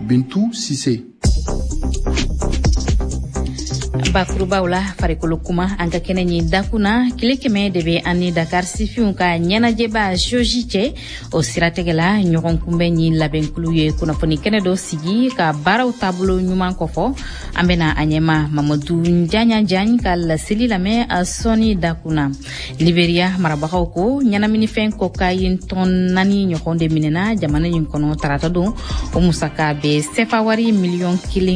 Bintou Cissé. Bakurubaw la farikolo kuma an ka kɛnɛ ɲi dakuna tile kɛmɛ de bɛ ani Dakar sifinw ka ɲɛnajɛba joji cɛ o siratigɛ la ɲɔgɔn kunbɛn ɲi labɛnkulu ye kunnafoni kɛnɛ dɔ sigi ka baaraw taabolo ɲuman kɔfɔ an bɛna a ɲɛma Mamadu Njanjan ka laseli lamɛn a sɔni dakuna. Liberia marabagaw ko ɲɛnaminifɛn cocaïne tɔn 4 ɲɔgɔn de minɛna jamana ɲin kɔnɔ tarata don o musaka bɛ sefa wari miliyɔn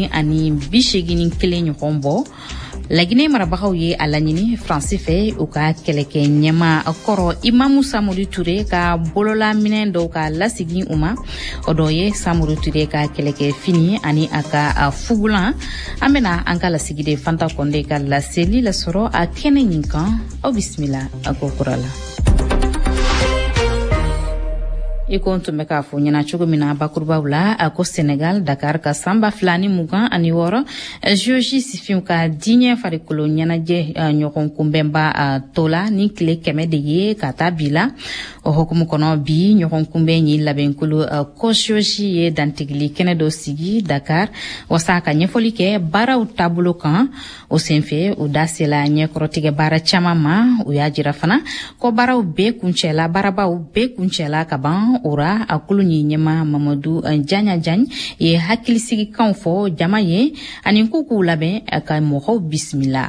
1.81 ɲɔgɔn bɔ. Laginɛ marabagaw ye a laɲini Faransi fɛ u ka kɛlɛkɛ ɲɛma kɔrɔ Imamu Samori Ture ka bolola minɛn dɔw ka lasigi u ma o dɔ ye Samori Ture ka kɛlɛkɛ fini ani a ka fugulan. An bɛna an ka lasigi de Fanta Konde ka laseli lasɔrɔ a kɛnɛ ɲin kan aw bisimila a ko kura la. Iko tun bɛ k'a fɔ ɲɛna cogo min na bakurubaw la a ko Senegal Dakar ka sanba 2026 joji sifinw ka diɲɛ farikolo ɲɛnajɛ ɲɔgɔn kunbɛnba tola ni tile 100 de ye ka taa bi la o hukumu kɔnɔ bi ɲɔgɔn kunbɛn ye labɛnkolo kosjoji ye dantigili kɛnɛ dɔ sigi Dakar wasa ka ɲɛfɔli kɛ baaraw taabolo kan o senfɛ o da sela ɲɛkɔrɔtigɛ baara caman ma o y'a jira fana ko baaraw bɛɛ kuncɛla ka ban ora a kulu ni ɲɛma Mamadu Njanjan ye hakilisigikanw fɔ jama ye ani ko k'u labɛn ka mɔgɔw bisimila.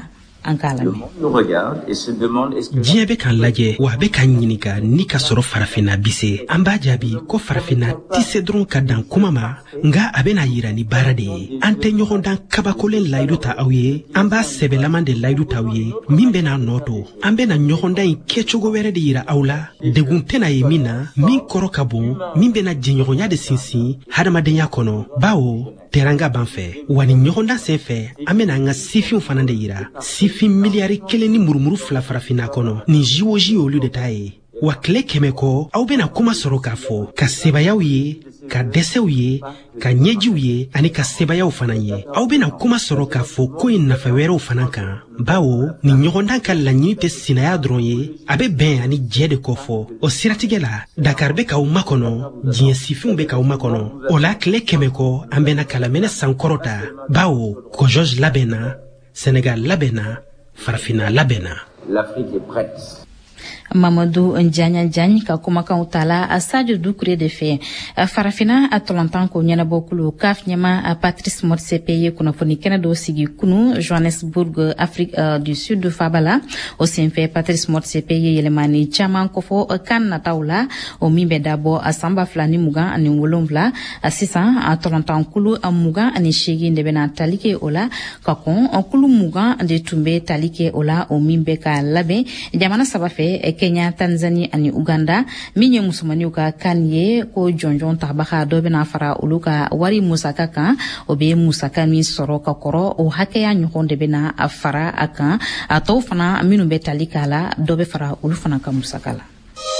Diɲɛ bɛ k'an lajɛ wa a bɛ k'an ɲininka ni ka sɔrɔ farafinna bi se. An b'a jaabi ko farafinna tɛ se dɔrɔn ka dan kuma ma nka a bɛna yira ni baara de ye. An tɛ ɲɔgɔn dan kabakolen layidu ta aw ye, an b'a sɛbɛlaman de layidu ta aw ye min bɛna nɔ to. An bɛna ɲɔgɔn dan in kɛcogo wɛrɛ de yira aw la. Degun tɛna ye min na min kɔrɔ ka bon min bɛna jɛɲɔgɔnya de sinsin hadamadenya kɔnɔ bawo teranga banfɛ wa ni ɲɔgɔndan sen fɛ an bɛna an ka sifinw fana de yira. Sifin miliyari 1 ni murumuru 2 farafinna kɔnɔ ni jiwoji olu de ta ye wa tile 100 kɔ aw bɛna kuma sɔrɔ k'a fɔ ka sebayaw ye ka dɛsɛw ye ka ɲɛjiw ye ani ka sebayaw fana ye. Aw bɛna kuma sɔrɔ k'a fɔ ko in nafa wɛrɛw fana kan bawo ni ɲɔgɔndan ka laɲini tɛ sinaya dɔrɔn ye a bɛ bɛn ani jɛ de kɔfɔ. O siratigɛ la Dakar bɛ k'aw makɔnɔ diɲɛ sifinw bɛ k'aw makɔnɔ o la tile 100 kɔ an bɛna kalaminɛ sankɔrɔ ta bawo Kojoj labɛnna Senegal labɛnna Farafina labɛnna. L'Afrique est prête. Mamadou Njanjan ka kumakanw tala a Sadio Doucouré de fɛ Farafina a tɔlɔntan ko ɲɛnabɔkulu CAF ɲɛma a Patrice Motsepe ye kunnafoni kɛnɛ dɔ sigi kunu Johannesburg Afrique du Sud Fabala o senfɛ Patrice Motsepe ye yɛlɛmani caman kɔfɔ kan nataw la o min bɛ dabɔ a sanba 2027 sisan a tɔlɔntankulu 28 de bɛna tali kɛ o la ka kɔn kulu 20 de tun bɛ tali kɛ o la o min bɛ ka labɛn jamana saba fɛ Kenya, Tanzania ani Uganda min ye musomaniw ka kan ye ko jɔnjɔn tabaga dɔ bɛna fara olu ka wari musaka kan o bɛ musaka min sɔrɔ ka kɔrɔ o hakɛya ɲɔgɔn de bɛna a fara a kan a tɔw fana minnu bɛ tali k'a la dɔ bɛ fara olu fana ka musaka la.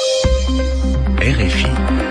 RFI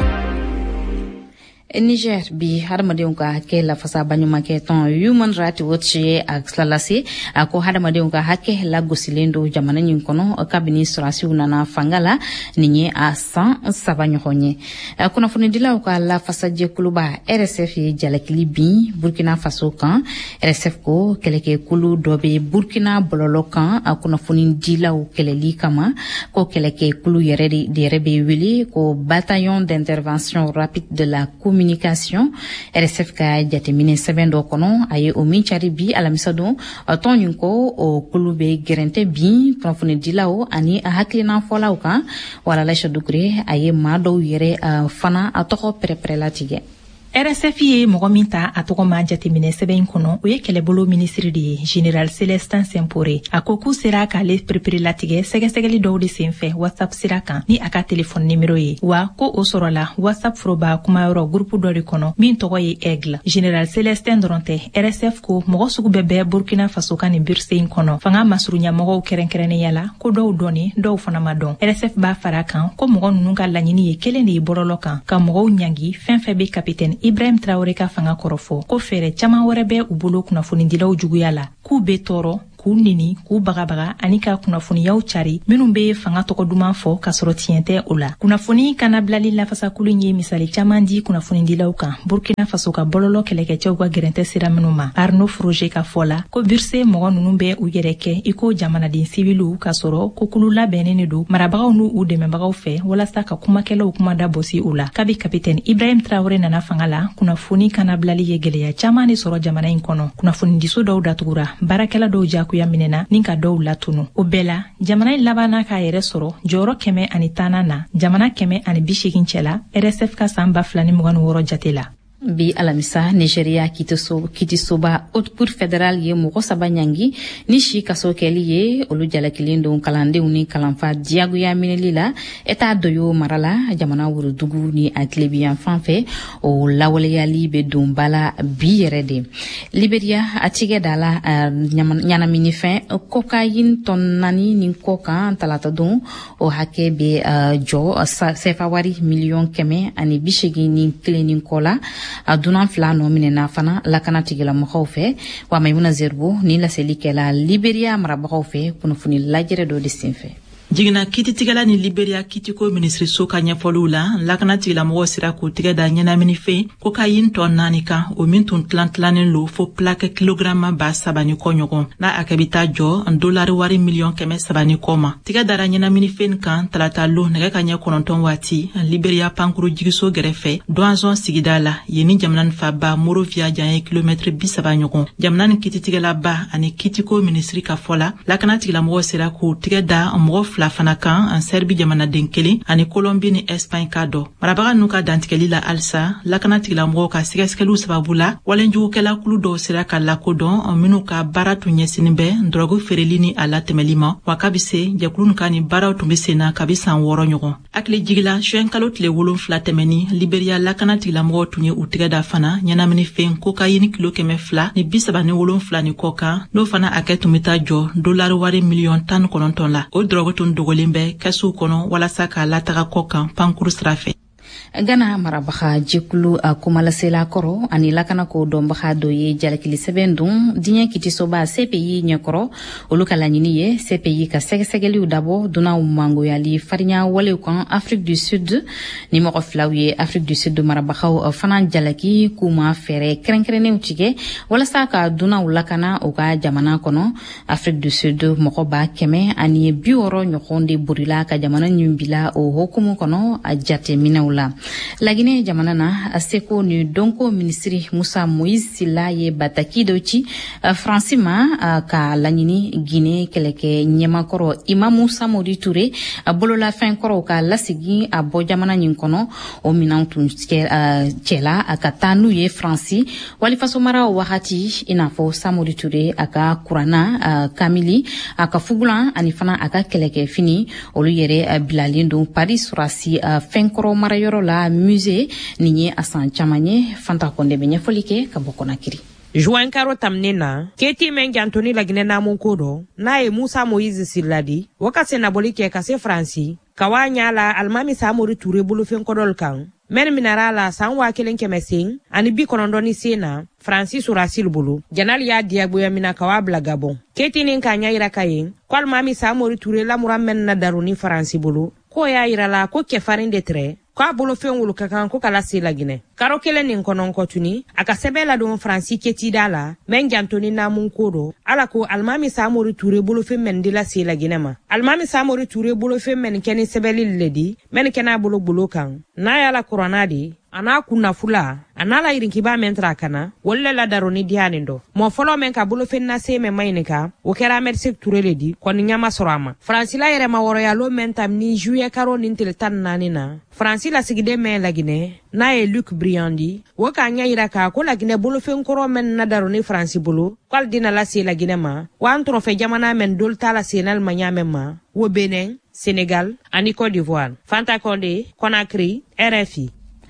Niger bi hadamadenw ka hakɛ lafasa baɲumankɛ tɔn Human Rights Watch ye a lase a ko hadamadenw ka hakɛ lagosilen do jamana ɲin kɔnɔ kabini sɔrɔsiw nana fanga la nin ye a san 3 ɲɔgɔn ye. Kunnafonidilaw ka lafasajɛkuluba RSF ye jalakili bin Burkina Faso kan. RSF ko kɛlɛkɛkulu dɔ bɛ Burkina bɔlɔlɔ kan a kunnafonidilaw kɛlɛli kama ko kɛlɛkɛkulu yɛrɛ bɛ wele ko Bataillon d'intervention rapide de la communication. RSF ka jateminɛ sɛbɛn dɔ kɔnɔ a ye o min cari bi alamisa don tɔn ɲin ko o kulu bɛ gɛrɛntɛ bin kunnafonidilaw ani a hakilinafɔlaw kan wala Lacha Doucouré a ye maa dɔw yɛrɛ fana a tɔgɔ pɛrɛpɛrɛ latigɛ. RSF ye mɔgɔ min ta a tɔgɔ ma jateminɛ sɛbɛn kɔnɔ o ye kɛlɛbolo minisiri de ye Général Célestin Sempore a ko k'u sera k'ale perepere latigɛ sɛgɛsɛgɛli dɔw de senfɛ WhatsApp sira kan ni a ka telefɔni nimero ye wa ko o sɔrɔla WhatsApp foroba kumayɔrɔ gurupu dɔ de kɔnɔ min tɔgɔ ye Aigle. Général Célestin dɔrɔn tɛ RSF ko mɔgɔ sugu bɛɛ Burkina Faso ka nin birse in kɔnɔ fanga masurunyamɔgɔw kɛrɛnkɛrɛnnenya la ko dɔw dɔnni dɔw fana ma dɔn. RSF b'a fara kan ko mɔgɔ ninnu ka laɲini ye kelen de ye bɔlɔlɔ kan ka mɔgɔw ɲangi fɛn fɛn bɛ Capitaine Ibrahim Traoré ka fanga kɔrɔfɔ ko fɛɛrɛ caman wɛrɛ bɛ u bolo kunnafonidilaw juguya la k'u bɛ tɔɔrɔ k'u nini k'u bagabaga ani ka kunnafoniyaw cari minnu be fanga tɔgɔ duman fɔ ka sɔrɔ tiɲɛ tɛ o la. Kunnafoni kana bilali lafasakulu ye misali caman di kunnafonidilaw kan Burkina Faso ka bɔlɔlɔ kɛlɛkɛcɛw ka gɛrɛntɛ sira minnu ma. Arnaud Froger ka fɔ la ko Birse mɔgɔ ninnu bɛ u yɛrɛ kɛ i ko jamanaden sibiliw ka sɔrɔ ko kulu labɛnnen de don marabagaw n'u u dɛmɛbagaw fɛ walasa ka kumakɛlaw kuma da bɔsi u la. Kabi kapitɛni Ibrahim Traoré nana fanga la kunnafoni kana bilali ye gɛlɛya caman de sɔrɔ jamana in kɔnɔ. Kunnafonidiso dɔw datugura, baarakɛla dɔw jakuya minɛna ni ka dɔw latunu. O bɛɛ la jamana in labanna k'a yɛrɛ sɔrɔ jɔyɔrɔ 110 na jamana 180 cɛla RSF ka san 2026 jate la. Bi alamisa Nigeria kitisoba Haute Cour fédérale ye mɔgɔ 3 ɲangi ni si kaso kɛli ye olu jalakilen don kalandenw ni kalanfa diyagoya minɛli la État doyo marala jamana wurudugu ni a tilebiyan fan fɛ o lawaleyali be don bala bi yɛrɛ de. Liberia a tigɛ da la ɲanaminifɛn cocaïne tɔn 4 ni kɔ kan talata don o hakɛ be jɔ sefa wari miliyɔn 181 ni kɔ la a dunan 2 nɔ minɛna fana lakana tigilamɔgɔw fɛ wa Maimuna Zerbo ni laselikɛla Liberia marabagaw fɛ kunnafoni lajɛrɛ dɔ de senfɛ. Jigina kititigɛla ni Liberia kitiko ministriso ka ɲɛfɔliw la lakana tigilamɔgɔw sera k'u tigɛ da ɲɛnaminifɛn cocaïne tɔn 4 kan o min tun tilantilannen lo fo plaque kilograma 3 ni kɔ ɲɔgɔn n'a a kɛ bi taa jɔ $1 wari miliyɔn 300 ni kɔ ma. Tigɛ dara ɲɛnaminifɛn kan talata lo nɛgɛ ka ɲɛ 9 waati Liberia pankuru jigiso gɛrɛfɛ Douanzon sigida la yen ni jamana faba Morovia jan ye kilomɛtiri 30 ɲɔgɔn. Jamana ni kititigɛlaba ani kitiko ministri ka fɔ la lakana tigilamɔgɔw sera k'u tigɛ da mɔgɔ 2 fana kan an Serbi jamanaden 1 ani Colombie ni Espagne ka dɔ. Marabaga n'u ka dantigɛli la alisa lakana tigilamɔgɔw ka sɛgɛsɛgɛliw sababu la walenjugukɛla kulu dɔw sera ka lakodɔn minnu ka baara tun ɲɛsinin bɛ drogue feereli ni a latɛmɛli ma wa kabi se jɛkulu ka ni baaraw tun be sen na kabi san 6 ɲɔgɔn. Hakili jigila suɛn kalo tile 7 tɛmɛni Liberia lakana tigilamɔgɔw tun ye u tigɛ da fana ɲɛnaminifɛn cocaïne kilo 200 ni 37 ni kɔ kan n'o fana a kɛ tun be taa jɔ $1 wari miliyɔn 19 la. O drogue tun dogolen bɛ kɛsuw kɔnɔ walasa k'a lataga kɔ kan pankuru sira fɛ. Gana marabaga jekulu kumalasela kɔrɔ ani lakana ko dɔnbaga dɔ ye jalakili sɛbɛn dun diɲɛ kitisoba CPI ɲɛkɔrɔ olu ka laɲini ye CPI ka sɛgɛsɛgɛliw dabɔ dunaw mangoyali farinya walew kan Afrique du Sud ni mɔgɔ filaw ye Afrique du Sud marabagaw fana jalaki kuma fɛrɛ kɛrɛnkɛrɛnnenw tigɛ walasa ka dunaw lakana o ka jamana kɔnɔ. Afrique du Sud mɔgɔ 100 ani 60 ɲɔgɔn de borila ka jamana ɲin bila o hokumu kɔnɔ a jateminɛw la. Laginɛ jamana na a seko ni donko ministri Musa Moïse Silla ye bataki dɔ ci Fransi ma ka laɲini Guinée kɛlɛkɛ ɲɛmakɔrɔ Imamu Samori Touré a bolola fɛn kɔrɔw ka lasigi a bɔ jamana ɲin kɔnɔ o minɛnw tun cɛla a ka taa n'u ye Fransi walifaso mara wagati i n'a fɔ Samori Touré a ka kuranna Kamili a ka fugulan ani fana a ka kɛlɛkɛ fini olu yɛrɛ bilalen don Paris surasi fɛn kɔrɔ marayɔrɔ la musée ni ye a san caman ye Fanta Konde bɛ ɲɛfɔli kɛ ka bɔ Konakiri. Juin karo tamne na keti men jantoni laginɛ namun kodo n'a ye Musa Moïse Silladi wakase naboli kɛ ka se Fransi kawa ɲala Almami Samori Touré bolofɛn kɔdɔl kan men minara la san 1,500 ani 90 sen na Fransi surasil bolo janali y'a diyagoya mina kawa bila Gabon keti nin ka ɲa yira ka yen ko Almami Samori Touré lamura men na daroni Fransi bolo ko y'a yira la ko kɛfarin de trɛ ko a bolofɛn wolo ka kan ko kala se laginɛ karo kelen nin kɔnɔ kɔtuni a ka sɛbɛn ladon Fransi ketida la men jantoni namun kodo ala ko Almami Samori Touré bolofɛn men de la se laginɛ ma Almami Samori Touré bolofɛn men kɛni sɛbɛli ledi men kɛna bolo kan n'a yala kurana de ana kunna fula ana la irinkiba men tra kana wolle la daroni dianin do mo folo men ka bolofɛn na se men maynika o kɛra Merci Touré ledi kɔni ɲama sorama Fransi la yɛrɛ ma wɔrɔ ya lo men tam ni juillet karo nin tel tan nani na Fransi la sigide men laginɛ n'a ye Luc Briandi wo ka ɲa yira ka ko laginɛ bolofɛn kɔrɔ men na daroni Fransi bolo kwal dina la se laginɛ ma wa an trophée jamana men dol ta la senal manya men ma wo Benin Sénégal ani Côte d'Ivoire Fanta Condé Conakry RFI.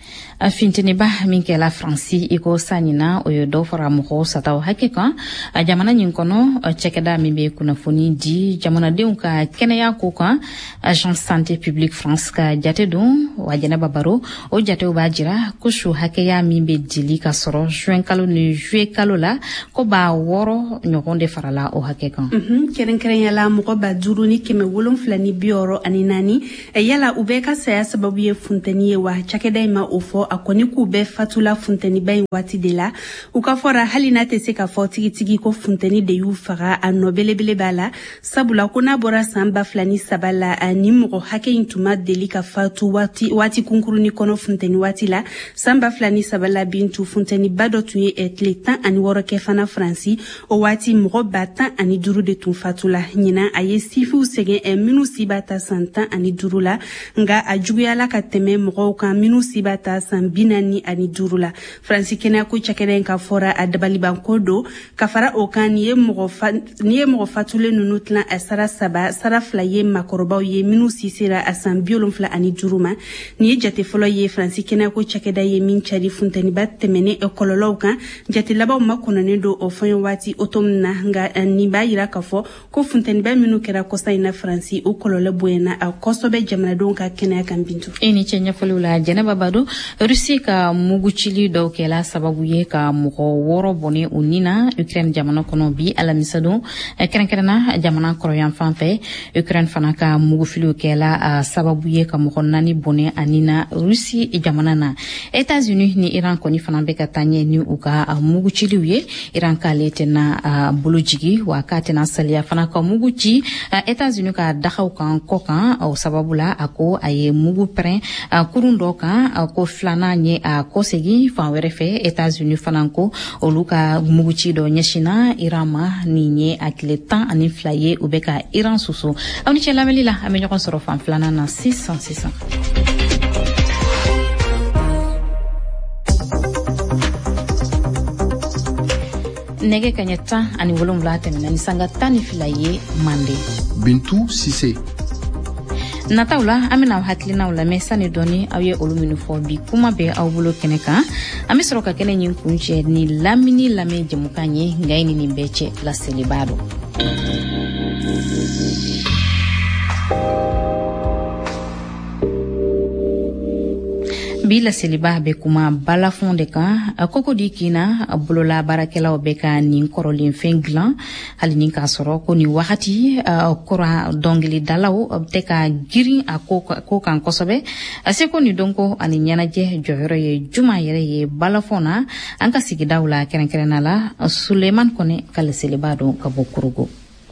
Fintiniba minkela Fransi iko sanina oyo do fara mo sataw hakika jamana nyinkono chekeda mimbe kuna foni di jamana deunka kenaya ko kan agence santé publique France ka jatedo wajana babaro o jatew bajira kushu hakeya mimbe dili ka soro juin kalo ni juillet kalo la ko ba woro nyokonde farala o hakeka keren yala mo ba duru ni keme wolon flani bioro aninani yala ubeka saya sababu ye funtani wa chekeda ma ofo akoni ku be fatula funtani bay wati de la ukafora halina te se ka foti tigi ko funtani de yu fara anobelebele bala sabula kuna bora samba flani sabala animro hake intuma deli ka fatu wati kunkuruni kono funtani wati la samba flani sabala bintu funtani bado tuye etletan ani woro kefana Fransi o wati mro batan ani duru de tun fatula nyina aye sifu sege minu sibata santa ani duru la nga ajuguyala ka teme mro kan minu sibata sambina ni ani durula Fransi kena ku chakeden ka fora adabali bankodo kafara okan ye mo fatule nunutla asara saba sara flaye makoroba ye minu sisira asan biolon fla ani duruma ni jate folo ye Fransi kena ku chakeda ye min chari funtani battemene ekololoka jate laba makona ne do ofan wati otomna nga ni bayira kafo ko funtani ba minu kera kosa ina Fransi okolole buena akosobe jamana donka kena kan bintu eni chenya folula janaba bado Rusi ka muguchili do kela sababu ye ka mugo woro bone unina Ukraine jamana kono bi alamisado kerenkerena jamana koroyan fanfe Ukraine fana ka mugufilu kela sababu ye ka mugo nani bone anina Rusi jamana na États-Unis ni Iran koni fana be ka tanye ni uka muguchili ye Iran ka lete na bulujigi wakati na salia fana ka muguchi États-Unis ka dakhaw kan kokan au sababu la ako aye mugu pren kurundo kan ko flana nye a kosegi fanwere fe États-Unis fananko oluka muguchi do nyeshina Irama ni nye akletan ani flaye ubeka Iran susu awni chela melila amenyo kon soro fan flana na 600 nege kanyeta ani wolum late ni sanga tani flaye mande Bintou Sissé Nataula amina hatlina ula mesa ni doni awe oluminu fobi kuma be awbulo keneka amisroka kene nyin kunche ni lamini lame jemukanye ngaini ni mbeche la selibado bila seliba be kuma bala fonde kan akoko dikina bulola barakela obeka ni korolin fenglan halini ka soro ko ni wakati kora dongili dalaw teka giri akoko kan kosobe aseko ni donko ani nyanaje johoro ye juma yere ye bala fona anka sigidawla kerenkerena la Suleiman kone kala seliba do kabokurugo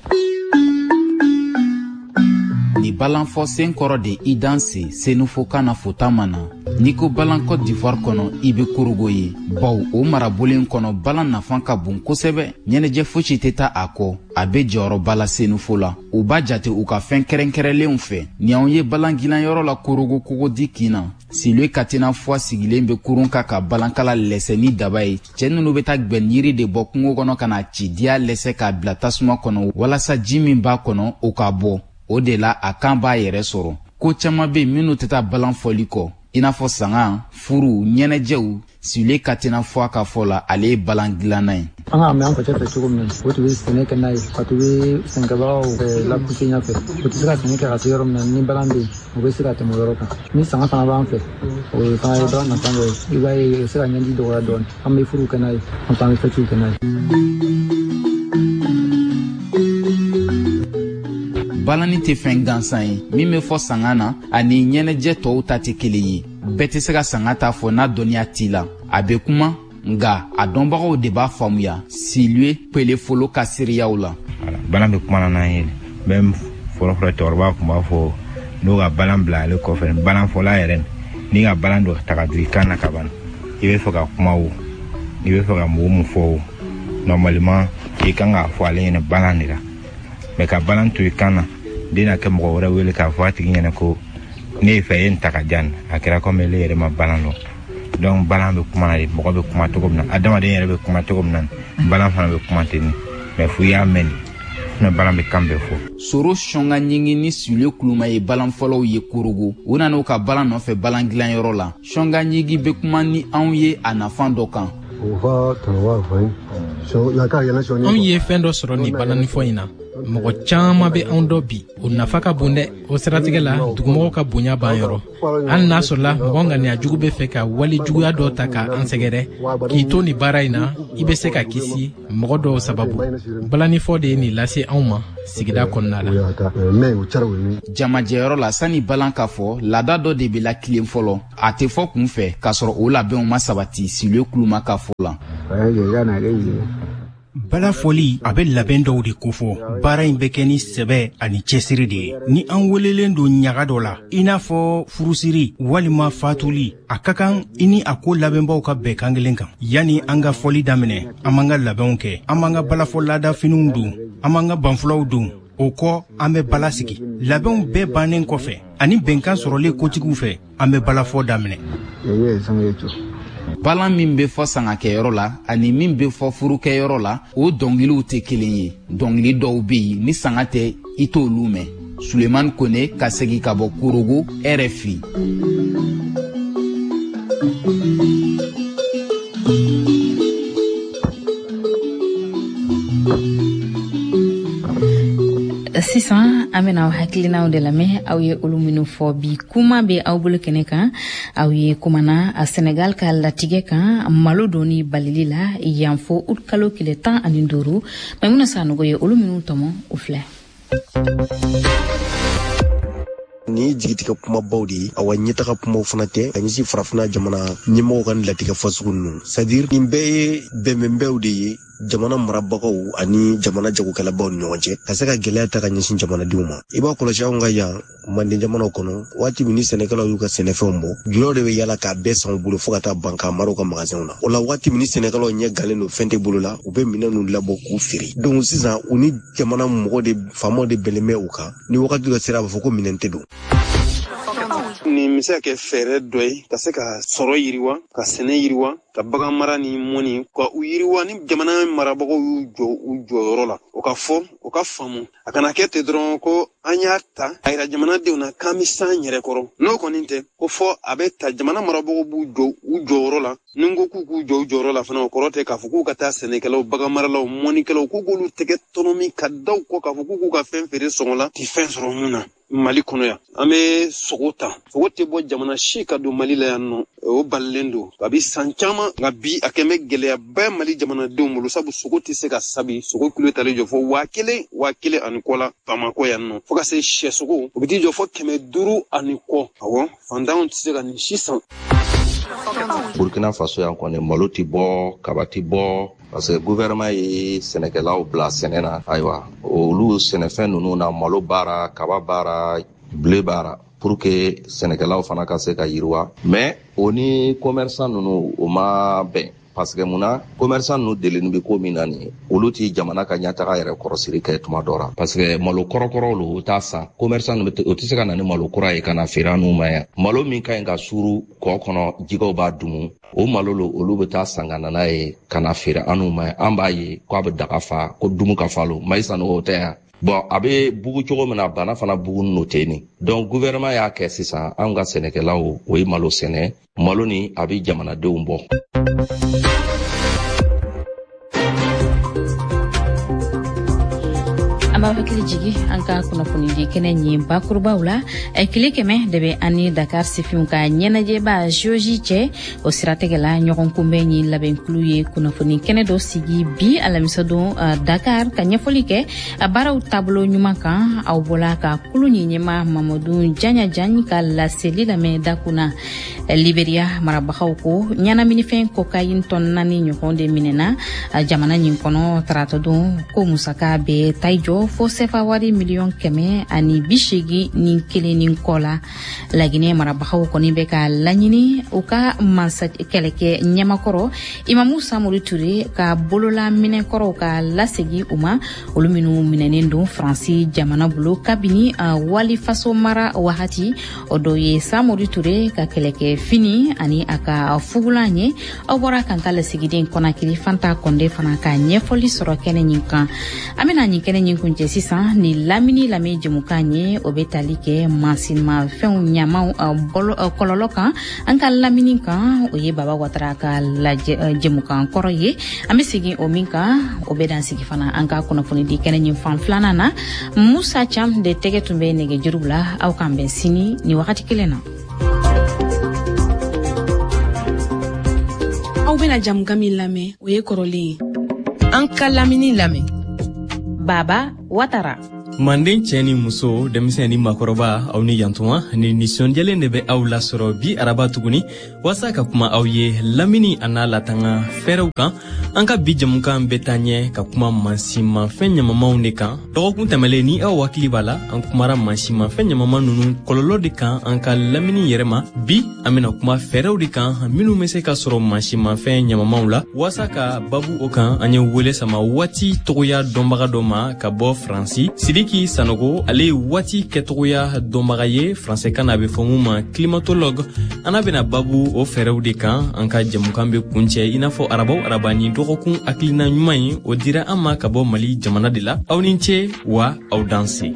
ni balanfo sen koro de idanse senufo kana fotamana niko balan Côte d'Ivoire kono ibe kurugoye baw o marabolen kono balan nafan ka bon kosebe nyeneje fochi teta ako abe joro bala senufo la o ba jate u ka fen kerenkerelen fe ni onye balan gilan yoro la kurugo kogo dikina silwe katina fwa sigilembe kurunka ka balankala lese ni dabaye chenunu beta gben yiri de bokungo kono kana chidia lese ka blatasuma kono wala sa jimi ba kono o ka bo o de la akan ba yere soro ko chama be minu teta balan foliko ina fo sanga furu nyenejew sile katina fo ka fola ale balan glanay anga me an ko chete chugum o tu wis tene kenai ko tu wi sengaba o la kusinya fe o tu sira tene ka tiyorum ni balandi o be sira te modoroka ni sanga sanga ba fe o ta e don na tango ibai sira nyandi do ra don am me furu kenai am ta me fe chu kenai balani te fen gansan ye min me fo sangana ani nyeneje to tati keleyi bete se ka sangata fo na donia tila abe kuma nga adonbagaw de ba famuya silwe pele folo ka siriyaula balan be kuma na yele même folo torba kuma fo no ga balan bla le ko fe balan fo la yeren ni ga balan do taka du kana kaban ibe fo ka kuma wo ibe fo ka mu fo normalement e kanga fo ale ne balan dira me ka balan tu kana dina ke mo wora wele ka fati nyene ko ne fe en taka jan akira ko mele yere ma balan lo donc balan be kuma na mo be kuma to gomna adama de yere be kuma to gomna balan fa be kuma tini me fu ya men ne balan be kambe fo soro shonga nyingi ni sule kuluma ye balan fɔlɔw ye kurugu u nana u ka balan nɔfɛ balan gilan yɔrɔ la shonga nyingi be kuma ni anw ye a nafan dɔ kan anw ye fɛn dɔ sɔrɔ ni balanifɔ in na mɔgɔ caaman be anw dɔ bi o nafa ka bon dɛ o siratigɛ la dugumɔgɔw ka bonya b'an yɔrɔ hali n'a sɔrɔla mɔgɔ ŋaniya jugu be fɛ ka wali juguya dɔ ta ka an sɛgɛrɛ k'i to ni baara in na i be se ka kisi mɔgɔ dɔw sababu balanifɔ de ye nin lase anw ma sigida kɔnɔna la jamajɛyɔrɔ la sani balan ka fɔ laada dɔ de be la tilen fɔlɔ a tɛ fɔ kun fɛ k'a sɔrɔ o labɛnw ma sabati sile kuluma ka fɔ la balafɔli a be labɛn dɔw de kofɔ baara in bɛ kɛ ni sɛbɛ ani cɛsiri de ye ni an welelen don ɲaga dɔ la i n'a fɔ furusiri walima fatuli a ka kan i ni a ko labɛnbaw ka bɛn kan kelen kan yani an ka fɔli daminɛ an b'an ka labɛnw kɛ an b'an ka balafɔ laada finiw don an b'an ka banfulaw don o kɔ an bɛ bala sigi labɛnw bɛɛ bannen kɔfɛ ani bɛnkan sɔrɔlen kotigiw fɛ an bɛ balafɔ daminɛ balan min be fɔ sangakɛyɔrɔ la ani min be fɔ furukɛyɔrɔ la o dɔngiliw tɛ kelen ye dɔngili dɔw be yen ni sanga tɛ i t'olu mɛn Sulemani Kone ka segi ka bɔ Korogo RFI sisan an bena aw hakilinaw de lamɛn aw ye olu minnu fɔ bi kuma be aw bolo kɛnɛ kan aw ye kumana a Senegal ka latigɛ kan malo doni balili la yan fo ut kalo 15 Maimuna Sanogo ye olu minnu tɔmɔ u filɛ ni jigitigɛ kumabaw de awa ɲɛtaga kumaw fana tɛ ka ɲɛsi farafina jamana ɲɛmɔgɔw ka latigɛ fasugu ninnu c'est-à-dire nin bɛɛ ye bɛnbɛnbɛw de ye jamana marabagaw ani jamana jagokɛlabaw ni ɲɔgɔn cɛ ka se ka gɛlɛya ta ka ɲɛsin jamanadenw ma i b'a kɔlɔsi anw ka yan manden jamanaw kɔnɔ waati min ni sɛnɛkɛlaw y'u ka sɛnɛfɛnw bɔ gulɔ de bɛ yala k'a bɛɛ san u bolo fo ka taa ban k'a mara u ka magasinw na o la waati min ni sɛnɛkɛlaw ɲɛ galen don fɛn tɛ bolo la u bɛ minɛn ninnu labɔ k'u feere donc sisan u ni jamana mɔgɔ de faamaw de bɛnlen bɛ u kan ni wagati dɔ sera a b'a fɔ ko minɛn tɛ don nin bɛ se ka kɛ fɛɛrɛ dɔ ye ka se ka sɔrɔ yiriwa ka sɛnɛ yiriwa ka bagan mara ni mɔni ka u yiriwa ni jamana marabagaw y'u jɔ u jɔyɔrɔ la o ka fɔ o ka faamu a kana kɛ ten dɔrɔn ko an y'a ta a yira jamanadenw na k'an bɛ san yɛrɛ kɔrɔ n'o kɔni tɛ ko fɔ a bɛ ta jamana marabagaw b'u jɔ u jɔyɔrɔ la ni ko k'u jɔ u jɔyɔrɔ la fana o kɔrɔ tɛ k'a fɔ k'u ka taa sɛnɛkɛlaw bagan maralaw mɔnikɛlaw k'u k'olu tɛgɛ tɔnɔ min ka daw kɔ k'a fɔ k'u ka fɛn feere sɔngɔ la ti fɛn sɔrɔ mun na Mali kɔnɔ yan an bɛ sogo ta sogo tɛ bɔ jamana si ka don Mali la yan nɔ o balilen don kabi san caman nka bi a kɛn bɛ gɛlɛyaba Mali jamanadenw bolo sabu sogo tɛ se ka sabi sogo kilo talen jɔ fɔ 1,000 ani kɔ la Bamako yan nɔ fo ka se sɛ sogo o bɛ t'i jɔ fɔ 500 ani kɔ awɔ fantanw tɛ se ka nin si san. Burkina Faso yan kɔni malo ti bɔ kaba ti bɔ parce que gouvernement ye sɛnɛkɛlaw bila sɛnɛ na ayiwa olu sɛnɛfɛn ninnu na malo baara kaba baara ble baara pour que sɛnɛkɛlaw fana ka se ka yiriwa mais o ni commerçant ninnu o ma bɛn parce que muna commerçant ninnu delini bɛ ko min na nin olu ti jamana ka ɲɛtaga yɛrɛ kɔrɔsiri kɛ tuma dɔ la parce que malo kɔrɔkɔrɔw lo o t'a san commerçant ninnu o tɛ se ka na ni malo kura ye ka na feere n'u ma yan malo min ka ɲi ka suru kɔ kɔnɔ jɛgɛw b'a dumu o malo lo olu bɛ taa san ka na n'a ye ka na feere an n'u ma yan an b'a ye k'a bɛ daga fa ko dumu ka falo maïs o tɛ yan bon a bɛ bugu cogo min na bana fana bugu n'o tɛ nin donc gouvernement y'a kɛ sisan anw ka sɛnɛkɛlaw o ye malo sɛnɛ malo ni a bɛ jamanadenw bɔ. Amba hakili jigi an ka kunnafoni di kɛnɛ ɲi bakurubaw la tile 100 de bɛ ani Dakar sifinw ka ɲɛnajɛba joji cɛ o siratigɛ la ɲɔgɔn kunbɛn ɲi labɛnkulu ye kunnafoni kɛnɛ dɔ sigi bi alamisa don Dakar ka ɲɛfɔli kɛ a baaraw taabolo ɲuman kan aw bɔla ka kulu ɲɛɲɛma Mamadu Janyajan ka laseli lamɛn dakuna Liberia marabagaw ko ɲɛnaminifɛn cocaïne tɔn 4 ɲɔgɔn de minɛna jamana ɲin kɔnɔ tarata don ko musaka bɛ tayi jɔ fo sefa wari $180 ani 81 ni kɔ la Laginɛ marabagaw kɔni bɛ ka laɲini u ka mansa kɛlɛkɛ ɲɛmakɔrɔ Imamu Samori Ture ka bolola minɛkɔrɔw ka lasegi u ma olu minnu minɛnen don Faransi jamana bolo kabini wali faso mara wagati o dɔ ye Samori Ture ka kɛlɛkɛ fini ani a ka fugulan ye aw bɔra kan ka lasigiden Konakiri Fanta Konde fana ka ɲɛfɔli sɔrɔ kɛnɛ ɲin kan an bɛna ɲin kɛnɛ ɲin kun cɛ sisan ni lamini lamɛn jɛmukan ye o bɛ tali kɛ mansinma fɛnw ɲamaw kɔlɔlɔ kan an ka lamini kan o ye Baba Watara ka jɛmukan kɔrɔ ye an bɛ segin o min kan o bɛ dan sigi fana an ka kunnafoni di kɛnɛ ɲin fan filanan na Musa Cham de tɛgɛ tun bɛ nɛgɛjuru la aw kan bɛn sini ni wagati kelen na. Aw bɛna jamukan min lamɛn o ye kɔrɔlen an ka lamini lamɛn. Baba Watara. Manden cɛ ni muso, denmisɛn ni makɔrɔba, aw ni yantuma ni nisɔndiyalen de bɛ aw lasɔrɔ bi araba tuguni wasa ka kuma aw ye lamini a n'a latanga fɛrɛw kan. An ka bi jamukan bɛ taa ɲɛ ka kuma mansinmafɛn ɲamamanw de kan. Dɔgɔkun tɛmɛlen ni aw hakili b'a la, an kumara mansinmafɛn ɲamama ninnu kɔlɔlɔ de kan an ka lamini yɛrɛ ma. Bi an bɛna kuma fɛrɛw de kan minnu bɛ se ka sɔrɔ mansinmafɛn ɲamamanw la. Wasa ka babu o kan an ye wele sama waati tɔgɔya dɔnbaga dɔ ma ka bɔ Faransi. Sidiki Sanogo ale waati kɛtɔgɔya dɔnbaga ye Faransɛkan na a bɛ fɔ mun ma climatologue. An bɛna babu o fɛrɛw de kan an ka jamukan bɛ kuncɛ i n'a fɔ araba ni dɔgɔkun hakilina ɲuman ye o dira an ma ka bɔ Mali jamana de la. Aw ni ce wa aw danse.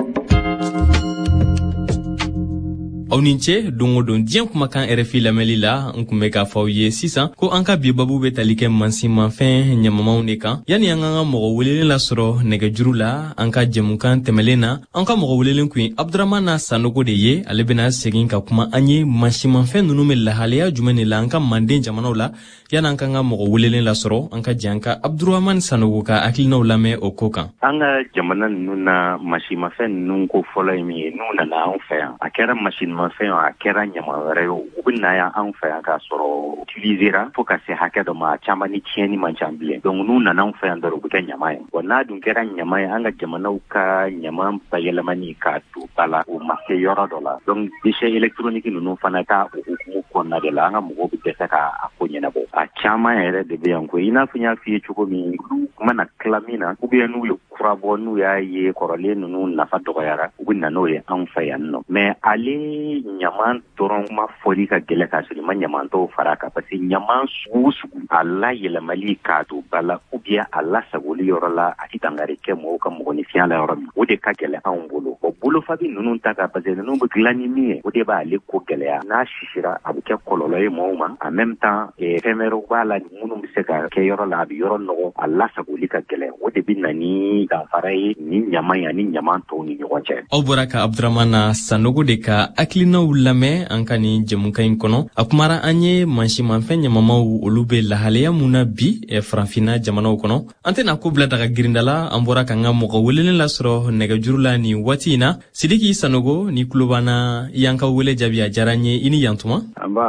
Aw ni ce don o don diɲɛ kumakan RFI lamɛnli la n kun bɛ k'a fɔ aw ye sisan ko an ka bi babu bɛ tali kɛ mansinmafɛn ɲamamanw de kan. Yani an ka mɔgɔ welelen lasɔrɔ nɛgɛjuru la an ka jamukan tɛmɛlen na an ka mɔgɔ welelen kun ye Abdramana Sanogo de ye. Ale bɛna segin ka kuma an ye mansinmafɛn ninnu bɛ lahalaya jumɛn de la an ka Manden jamanaw la. Yani an ka mɔgɔ welelen lasɔrɔ an ka jɛn ka Abdramana Sanogo ka hakilinaw lamɛn o ko kan. An ka jamana ninnu na mansinmafɛn ninnu ko fɔlɔ ye min ye n'u nana anw fɛ yan a kɛra mansinmafɛn a kɛra ɲama wɛrɛ ye u bɛ na yan anw fɛ yan k'a sɔrɔ utilisera fo ka se hakɛ dɔ ma a caman ni tiɲɛni man ca bilen. Donc n'u nana anw fɛ yan dɔrɔn u bɛ kɛ ɲama ye. Bon n'a dun kɛra ɲama ye an ka jamanaw ka ɲama bayɛlɛmani k'a don ba la o ma se yɔrɔ dɔ la. Donc déchets électroniques ninnu fana ka o hukumu kɔnɔna de la an ka mɔgɔw bɛ dɛsɛ k'a ko ɲɛnabɔ. A caman yɛrɛ de bɛ yan ko i n'a fɔ n y'a f'i ye cogo min u mana tila min na ou bien n'u ye kura bɔ n'u y'a ye kɔrɔlen ninnu nafa dɔgɔyara u bɛ na n'o ye anw fɛ yan nɔ. Mais ale ɲaman dɔrɔn ma fɔli ka gɛlɛ k'a sɔrɔ i ma ɲaman tɔw fara kan parce que ɲaman sugu sugu a layɛlɛmali k'a don ba la ou bien a lasagoli yɔrɔ la a tɛ dankari kɛ mɔgɔw ka mɔgɔninfinya la yɔrɔ min o de ka gɛlɛ anw bolo. O bolofabi ninnu ta kan parce que ninnu bɛ dilan ni min ye o de b'ale ko gɛlɛya n'a sisira a bɛ kɛ kɔlɔlɔ ye mɔgɔw ma en même temps fɛn wɛrɛw b'a la minnu bɛ se ka kɛ yɔrɔ la a bɛ yɔrɔ nɔgɔ a lasagoli ka gɛlɛn o de bɛ na ni danfara ye ni ɲaman ye ani ɲaman tɔw ni ɲɔgɔn cɛ. Aw bɔra ka Abdramana Sanogo de ka hakilinaw lamɛn an ka nin jɛmukan in kɔnɔ. A kumara an ye mansinmafɛn ɲamamaw olu bɛ lahalaya mun na bi farafinna jamanaw kɔnɔ. An tɛna ko bila daga girinda la an bɔra k'an ka mɔgɔ welelen lasɔrɔ nɛgɛjuru la nin waati in na. Sidiki Sanogo ni kulo b'an i y'an ka wele jaabi a diyara n ye i ni yantuma.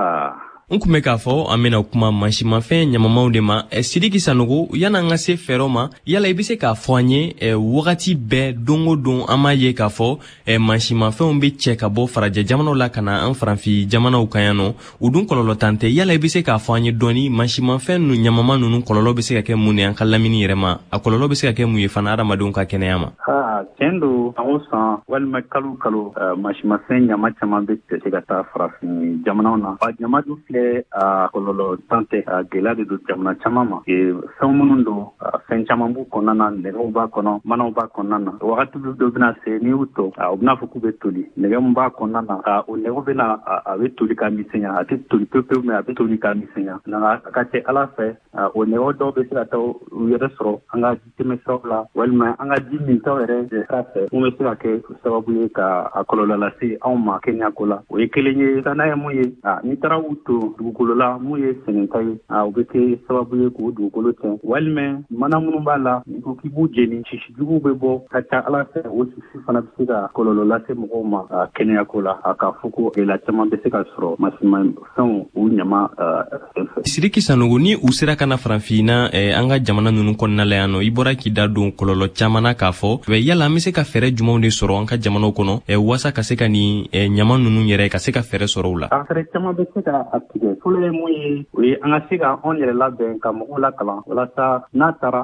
N kun bɛ k'a fɔ an bɛna kuma mansinmafɛn ɲamamaw de ma. Sidiki Sanogo yan'an ka se fɛɛrɛw ma yala i bɛ se k'a fɔ an ye wagati bɛɛ don o don an b'a ye k'a fɔ mansinmafɛnw bɛ cɛ ka bɔ farajɛ jamanaw la ka na an farafin jamanaw kan yan nɔ u dun kɔlɔlɔ tan tɛ. Yala i bɛ se k'a fɔ an ye dɔɔni mansinmafɛn ɲamama ninnu kɔlɔlɔ bɛ se ka kɛ mun ye an ka lamini yɛrɛ ma a kɔlɔlɔ bɛ se ka kɛ mun ye fana adamadenw ka kɛnɛya ma. Tiɲɛ don san o san walima kalo kalo mansinmafɛn ɲama caman bɛ se ka taa farafin jamanaw na. Ɲama dun filɛ a kɔlɔlɔ tan tɛ a gɛlɛya de don jamana caman ma. Fɛn minnu don fɛn caman b'u kɔnɔna na nɛgɛw b'a kɔnɔ manaw b'a kɔnɔna na wagati dɔ bɛna se n'i y'u tɔ u bɛna fɔ k'u bɛ toli nɛgɛ min b'a kɔnɔna na o nɛgɛ bɛna a bɛ toli ka misɛnya a tɛ toli pewu mais a bɛ toli ka misɛnya nka a ka kɛ ala fɛ o nɛgɛ dɔw bɛ se ka taa u yɛrɛ sɔrɔ an ka ji tɛmɛsiraw la walima an ka ji mintaw yɛrɛ sira fɛ mun bɛ se ka kɛ sababu ye ka a kɔlɔlɔ lase anw ma kɛnɛyako la o ye kelen ye n'a ye mun ye n'i taara u to dugukolo la mun ye sɛnɛta ye o bɛ kɛ sababu ye k'o dugukolo tiɲɛ walima mana minnu b'a la n'i ko k'i b'u jeni sisijuguw bɛ bɔ ka ca ala fɛ o sisi fana bɛ se ka kɔlɔlɔ lase mɔgɔw ma kɛnɛyako la a k'a fɔ ko gɛlɛya caman bɛ se ka sɔrɔ mansinmafɛnw u ɲama fɛ. Sidiki Sanogo ni u sera ka na farafinna an ka jamana ninnu kɔnɔna la yan nɔ i bɔra k'i da don kɔlɔlɔ caman na k'a fɔ yala an bɛ se ka fɛɛrɛ jumɛnw de sɔrɔ an ka jamanaw kɔnɔ walasa ka se ka nin ɲama ninnu yɛrɛ ka se ka fɛɛrɛ sɔrɔ u la. Fɛɛrɛ caman bɛ se ka tigɛ fɔlɔ ye mun ye o ye an ka se ka anw yɛrɛ labɛn ka mɔgɔw lakalan walasa n'a taara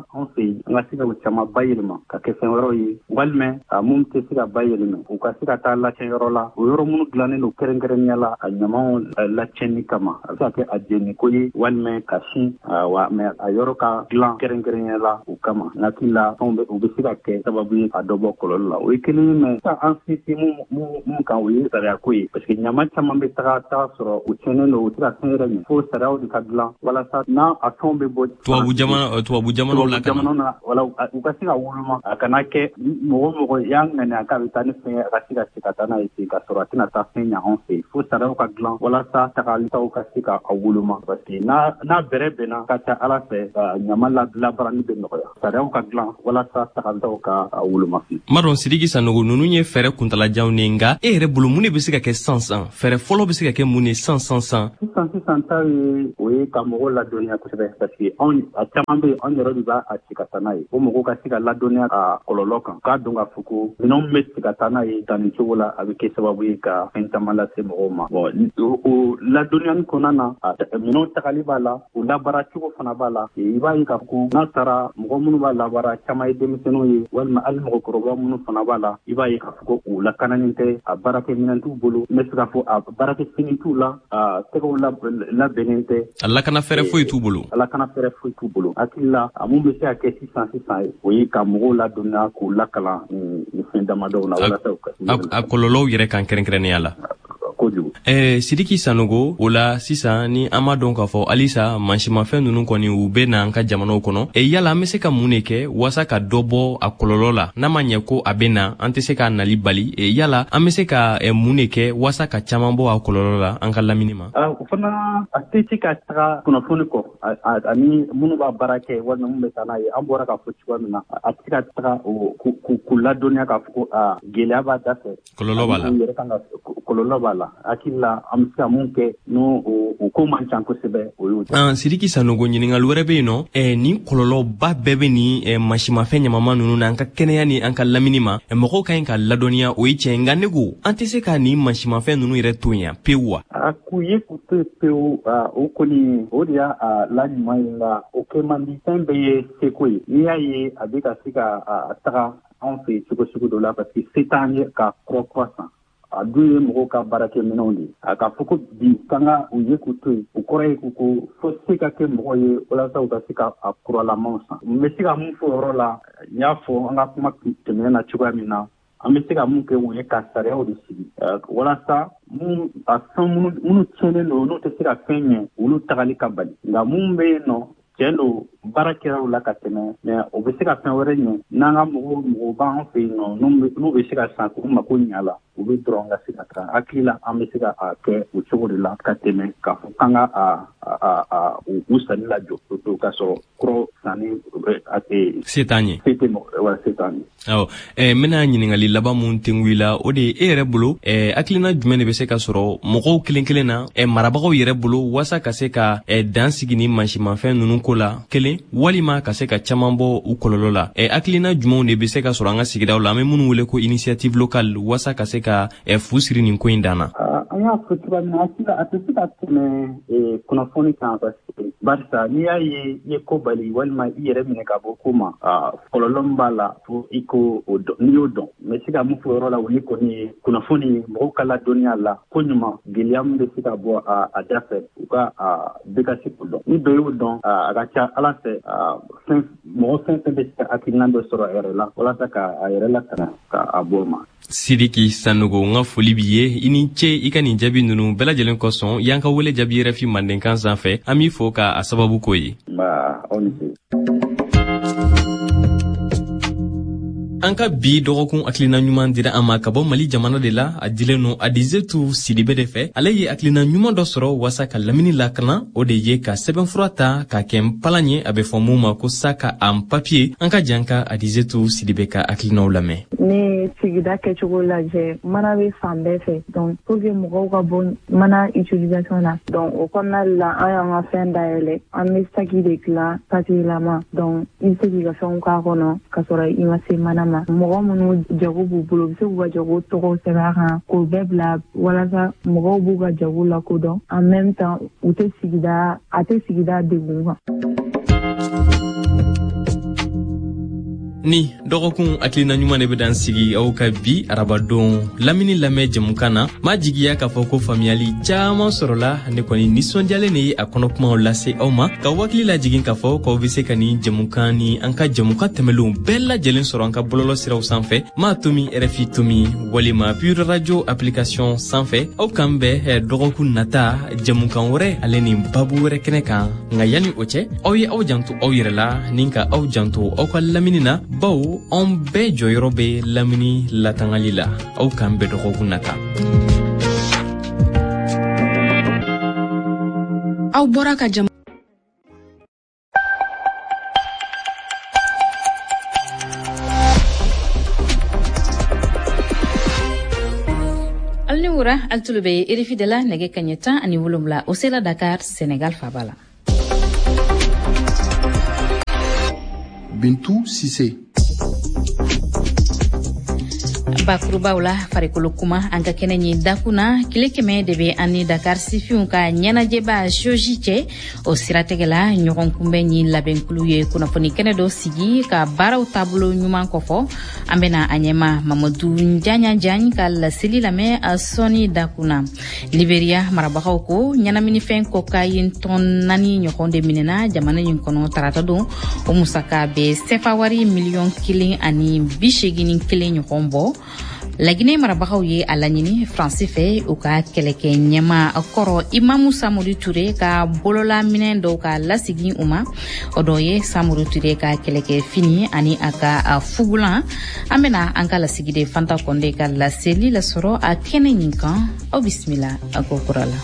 an fɛ yen an ka se ka o caman bayɛlɛma ka kɛ fɛn wɛrɛw ye walima mun tɛ se ka bayɛlɛma u ka se ka taa lacɛnyɔrɔ la o yɔrɔ minnu dilannen don kɛrɛnkɛrɛnya la a ɲamaw lacɛnni kama a bɛ se ka kɛ a jɛnniko ye walima ka sin mɛ a yɔrɔ ka dilan kɛrɛnkɛrɛnya la o kama n hakili la u bɛ se ka kɛ sababu ye a dɔ bɔ kɔlɔlɔ la o ye kelen ye mɛ sisan an sinsin mun kan o ye sariyako ye parce que ɲama caman bɛ taga sɔrɔ u tiɲɛnen don u tɛ ka fɛn yɛrɛ ɲɛ fo sariyaw de ka dilan walasa n'a a fɛnw bɛ bɔ tubabu jamanaw la na wala u ka se ka woloma a kana kɛ mɔgɔ y'a ŋaniya k'a bɛ taa ni fɛn ye a ka se ka taa n'a ye ten ka sɔrɔ a tɛna taa fɛn ɲɛ anw fɛ fo sariyaw ka dilan walasa tagalitaw ka se ka woloma parce que n'a bɛrɛ bɛnna ka ca ala fɛ ɲama labarani bɛ nɔgɔya sariyaw ka dilan walasa tagalitaw ka woloma. Madon Sidiki Sanogo ninnu ye fɛɛrɛ kuntalajanw ne nka e yɛrɛ bolo mun de bɛ se ka kɛ sisan fɛɛrɛ fɔlɔ bɛ se ka kɛ mun ye sisan ta ye o ye ka mɔgɔw ladɔnniya kosɛbɛ parce que a caman bɛ an yɛrɛ de b'a ci ka taa n'a ye o mɔgɔw ka se ka ladɔnniya a kɔlɔlɔ kan k'a dɔn k'a fɔ ko minɛnw bɛ se ka taa n'a ye tan ni cogo la a bɛ kɛ sababu ye ka fɛn caman lase mɔgɔw ma o ladɔnniyani kɔnɔna na minɛnw tagali b'a la o labara cogo fana b'a la i b'a ye k'a fɔ ko n'a taara mɔgɔ minnu b'a labara caman ye denmisɛnninw ye walima hali mɔgɔkɔrɔba minnu fana b'a la i b'a ye k'a fɔ ko u lakananin tɛ a baarakɛminɛn t'u bolo n bɛ se k'a fɔ a baarakɛfini t'u la tɛgɛw labɛnnen tɛ a lakana fɛrɛ foyi t'u bolo hakili la mun bɛ se ka kɛ sisan o ye ka mɔgɔw ladɔnniya k'u lakalan ni fɛn damadɔw la walasa u ka a kɔlɔlɔw yɛrɛ kan kɛrɛnkɛrɛnnenya la Sidiki Sanogo o la sisan ni an ma dɔn k'a fɔ halisa mansimafɛn ninnu kɔni u bɛ na an ka jamanaw kɔnɔ yala an bɛ se ka mun de kɛ walasa ka dɔ bɔ a kɔlɔlɔ la n'a ma ɲɛ ko a bɛ na an tɛ se k'a nali bali yala an bɛ se ka mun de kɛ walasa ka caman bɔ a kɔlɔlɔ la an ka lamini ma. O fana a tɛ se ka taga kunnafoni kɔ ani minnu b'a baara kɛ walima minnu bɛ taa n'a ye an bɔra k'a fɔ cogoya min na a tɛ se ka taga k'u ladɔnniya k'a fɔ ko gɛlɛya b'a da fɛ kɔlɔlɔ b'a la hakili la an bɛ se ka mun kɛ n'o ko man ca kosɛbɛ o y'o. Sidiki Sanogo ɲininkali wɛrɛ bɛ yen nɔ nin kɔlɔlɔba bɛɛ bɛ nin mansimafɛn ɲamama ninnu na an ka kɛnɛya ni an ka lamini ma mɔgɔw ka ɲi ka ladɔnniya o ye tiɲɛ nka ne ko an tɛ se ka nin mansimafɛn ninnu yɛrɛ to yan pewu wa. K'u ye k'u to pewu o kɔni o de y'a la ɲuman ye nka o kɛ man di fɛn bɛɛ ye seko ye n'i y'a ye a bɛ ka se ka taga anw fɛ cogo sugu dɔ la parce que se t'an ye ka kura san. A dun ye mɔgɔw ka baarakɛminɛnw de a ka fɔ ko bi kan ka u ye k'u to yen o kɔrɔ ye ko fo se ka kɛ mɔgɔ ye walasa u ka se ka kuralamanw san n bɛ se ka mun fɔ o yɔrɔ la n y'a fɔ an ka kuma tɛmɛnen na cogoya min na an bɛ se ka mun kɛ o ye ka sariyaw de sigi walasa fɛn minnu tiɲɛnen don n'u tɛ se ka fɛn ɲɛ olu tagali ka bali nka mun bɛ yen nɔ tiɲɛ don baara kɛraw la ka tɛmɛ mɛ o bɛ se ka fɛn wɛrɛ ɲɛ n'an ka mɔgɔw b'an fɛ yen nɔ n'u bɛ se ka san k'u mako ɲɛ la u bɛ dɔrɔn ka se ka taa hakili la an bɛ se ka kɛ o cogo de la ka tɛmɛ k'a fɔ k'an ka u sanni lajɔ o ka sɔrɔ kɔrɔ sanni se t'an ye. Se t'an ye. Awɔ n bɛna ɲininkali laban mun tɛngu la o de ye e yɛrɛ bolo hakilina jumɛn de bɛ se ka sɔrɔ mɔgɔw kelen kelen na marabagaw yɛrɛ bolo walasa ka se ka dan sigi ni mansimafɛn ninnu ko la kelen walima ka se ka caman bɔ u kɔlɔlɔ la hakilina jumɛnw de bɛ se ka sɔrɔ an ka sigidaw la an bɛ minnu wele ko initiative locale walasa ka se ka fu siri nin ko in dan na. An y'a fɔ cogoya min na a tɛ se ka tɛmɛ kunnafoni kan barisa n'i y'a ye i ye ko bali walima i yɛrɛ minɛ ka bɔ ko ma kɔlɔlɔ min b'a la fo i ko o dɔn n'i y'o dɔn mɛ se ka mun fɔ yɔrɔ la o ye kɔni ye kunnafoni ye mɔgɔw ka ladɔnniya la ko ɲuman gɛlɛya min bɛ se ka bɔ a da fɛ u ka bɛɛ ka se k'o dɔn ni dɔ y'o dɔn a ka ca ala fɛ mɔgɔ fɛn fɛn bɛ se ka hakilina dɔ sɔrɔ a yɛrɛ la walasa k'a yɛrɛ lakana k'a bɔ o ma. Sidiki Sanogo n ka foli b'i ye i ni ce i ka nin jaabi ninnu bɛɛ lajɛlen kosɔn y'an ka wele jaabi RFI Mandenkan sanfɛ an b'i fo k'a sababu ko ye. Aw ni ce. An ka bi dɔgɔkun hakilina ɲuman dira an ma ka bɔ Mali jamana de la a dilen no Adizetu Sidibe de fɛ ale ye hakilina ɲuman dɔ sɔrɔ wasa ka lamini lakana o de ye ka sɛbɛnfura ta ka kɛ npalan ye a bɛ fɔ mun ma ko saka en papier an ka jan ka Adizetu Sidibe ka hakilinaw lamɛn. Ni sigida kɛcogo lajɛ mana bɛ fan bɛɛ fɛ donc pour que mɔgɔw ka bɔ mana utilisation na donc o kɔnɔna de la an y'an ka fɛn dayɛlɛ an bɛ saki de dilan papier lama donc i bɛ se k'i ka fɛnw k'a kɔnɔ ka sɔrɔ i ma se mana ma mɔgɔ minnu jago b'u bolo u bɛ se k'u ka jago tɔgɔw sɛbɛn a kan k'o bɛɛ bila walasa mɔgɔw b'u ka jago lakodɔn en même temps a tɛ sigida degun kan. ni dɔgɔkun hakilina ɲuman de bɛ dan sigi aw ka bi arabadon lamini lamɛn jɛmukan na ma jigiya k'a fɔ ko faamuyali caaman sɔrɔla ne kɔni nisɔndiyalen de ye a kɔnɔkumaw lase aw ma ka wakili lajigin k'a fɔ k'aw bɛ se ka ni jɛmukan ni an ka jɛmukan tɛmɛlenw bɛɛ lajɛlen sɔrɔ an ka bɔlɔlɔ siraw sanfɛ ma tomi RFI tomi walima Pure Radio application sanfɛ aw kan bɛ dɔgɔkun nata jɛmukan wɛrɛ ale ni babu wɛrɛ kɛnɛ kan nka yanni o cɛ aw ye aw janto aw yɛrɛ la ni ka aw janto aw ka lamini na baw an bɛɛ jɔyɔrɔ bɛ lamini latangali la aw kan bɛɛ dɔgɔkun nata aw bɔra ka jam alniwura altulube RFI de la nege kanyeta ani wolumla osela Dakar Sénégal fabala Bintou Cissé. bakurubaw la farikolo kuma an ka kɛnɛ ɲi dakuna kile kɛmɛ de be ani Dakar sifinw ka ɲɛnajɛba joji cɛ o siratigɛ la ɲɔgɔn kunbɛn ɲi labɛnkulu ye kunnafoni kɛnɛ dɔ sigi ka baaraw taabolo ɲuman kɔfɔ an bena a ɲɛma Mamadu Njanyanjan ka laseli lamɛn a sɔni dakuna Liberia marabagaw ko ɲɛnaminifɛn kokayin tɔn 4 ɲɔgɔn de minɛna jamana ɲin kɔnɔ tarata don o musaka be sefa wari miliyɔn 1 ani 81 ɲɔgɔn bɔ Laginɛ marabagaw ye a laɲini Faransi fɛ u ka kɛlɛkɛ ɲɛma kɔrɔ Imamu Samori Ture ka bolola minɛn dɔw ka lasigi u ma o dɔ ye Samori Ture ka kɛlɛkɛ fini ani a ka fugulan an bena an ka lasigi de Fanta Konde ka laseli lasɔrɔ a kɛnɛ ɲin kan aw bisimila a ko kura la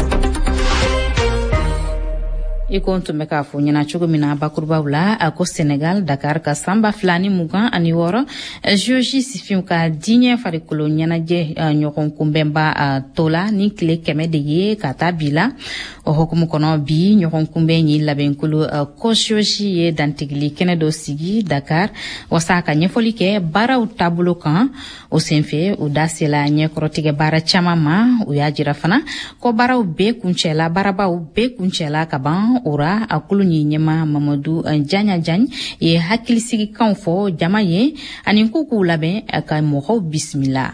Iko tun bɛ k'a fɔ ɲɛna cogo min na bakurubaw la a ko Sénégal Dakar ka sanba 2026 Georgie sifinw ka diɲɛ farikolo ɲɛnajɛ ɲɔgɔn kunbɛnba tola ni tile 100 de ye ka taa bi la o hukumu kɔnɔ bi ɲɔgɔn kunbɛn ye labɛnkolo ko Georgie ye dantigili kɛnɛ dɔ sigi Dakar wasa ka ɲɛfɔli kɛ baaraw taabolo kan o senfɛ u da sela ɲɛkɔrɔtigɛ baara caman ma u y'a jira fana ko baaraw bɛɛ kuncɛla baarabaw bɛɛ kuncɛla ka ban ora a kulu ni ɲɛma Mamadu Njanyanjan ye hakilisigikanw fɔ jama ye ani ko k'u labɛn ka mɔgɔw bisimila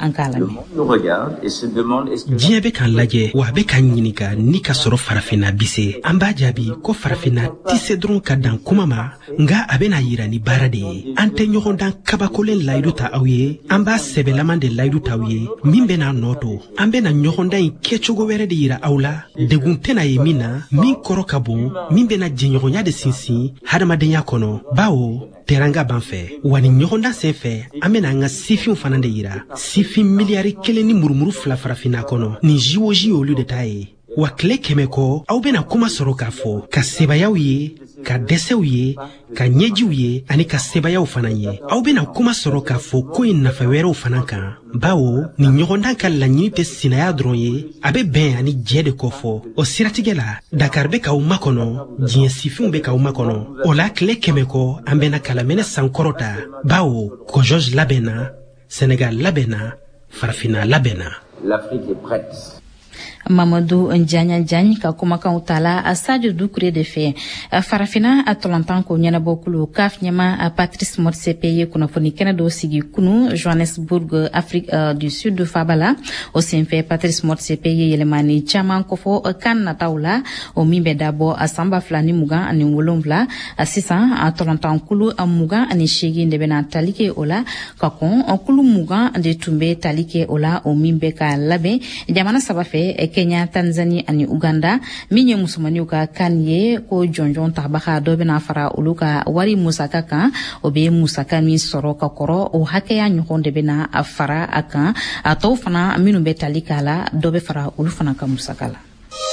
diɲɛ bɛ k'an lajɛ wa a bɛ k'an ɲininka ni ka sɔrɔ farafinna bise an b'a jaabi ko farafinna tɛ se dɔrɔn ka dan kuma ma nga a bɛna yira ni baara de ye an tɛ ɲɔgɔn dan kabakolen layidu ta aw ye an b'a sɛbɛlaman de layidu ta aw ye min bɛna nɔ to an bɛna ɲɔgɔn dan in kɛcogo wɛrɛ de yira aw la degun tɛna ye min na min kɔrɔ ka bon min bɛna jɛɲɔgɔnya de sinsin hadamadenya kɔnɔ bawo teranga banfɛ wa ni ɲɔgɔndan sen fɛ an bena an ka sifinw fana de yira sifin miliyari 1 ni murumuru 2 farafinna kɔnɔ nin jiwoji olu de ta ye wa tile 100 kɔ aw bena kuma sɔrɔ k'a fɔ ka sebayaw ye ka dɛsɛw ye ka ɲɛjiw ye ani ka sebayaw fana ye aw bena kuma sɔrɔ k'a fɔ ko ye nafa wɛrɛw fana kan bawo ni ɲɔgɔndan ka laɲini tɛ sinaya dɔrɔn ye a be bɛn ani jɛ de kɔfɔ o siratigɛ la Dakar be k'aw makɔnɔ diɲɛ sifinw be k'aw makɔnɔ o la tile 100 kɔ an bena kalaminɛ sankɔrɔta bawo ko George labɛnna Sénégal labɛnna farafinna labɛnna L'Afrique est prête. Mamadu Njanyanjan ka kumakanw tala a Sadio Doucouré de fɛ farafina a tɔlɔntan ko ɲɛnabɔkulu CAF ɲɛma a Patrice Motsepe ye kunnafoni kɛnɛ dɔ sigi kunu Johannesburg Afrique du Sud fabala o senfɛ Patrice Motsepe ye yɛlɛmani caman kɔfɔ kan nataw la o min bɛ dabɔ a sanba 2027 sisan a tɔlɔntankulu 28 de bɛna tali kɛ o la ka kɔn kulu 20 de tun bɛ tali kɛ o la o min bɛ ka labɛn jamana saba fɛ Kenya, Tanzania ani Uganda min ye musomaniw ka kan ye ko jɔnjɔn tabaga dɔ bɛna fara olu ka wari musaka kan o bɛ musaka min sɔrɔ ka kɔrɔ o hakɛya ɲɔgɔn de bɛna a fara a kan a tɔw fana minnu bɛ tali k'a la dɔ bɛ fara olu fana ka musaka la.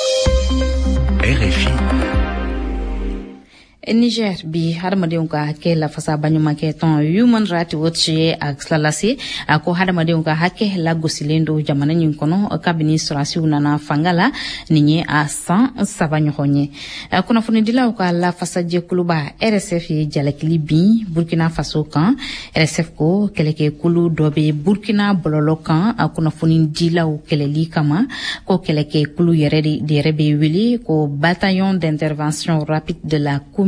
RFI Niger bi hadamadenw ka hakɛ lafasa baɲumankɛ tɔn Human Rights Watch ye a tilalase a ko hadamadenw ka hakɛ lagosilen do jamana ɲin kɔnɔ kabini sɔrasiw nana fanga la nin ye a san 3 ɲɔgɔn ye kunnafonidilaw ka lafasajɛkuluba RSF ye jalakili bin Burkina Faso kan RSF ko kɛlɛkɛkulu dɔ bɛ Burkina bɔlɔlɔ kan a kunnafonidilaw kɛlɛli kama ko kɛlɛkɛkulu yɛrɛ bɛ wele ko bataillon d'intervention rapide de la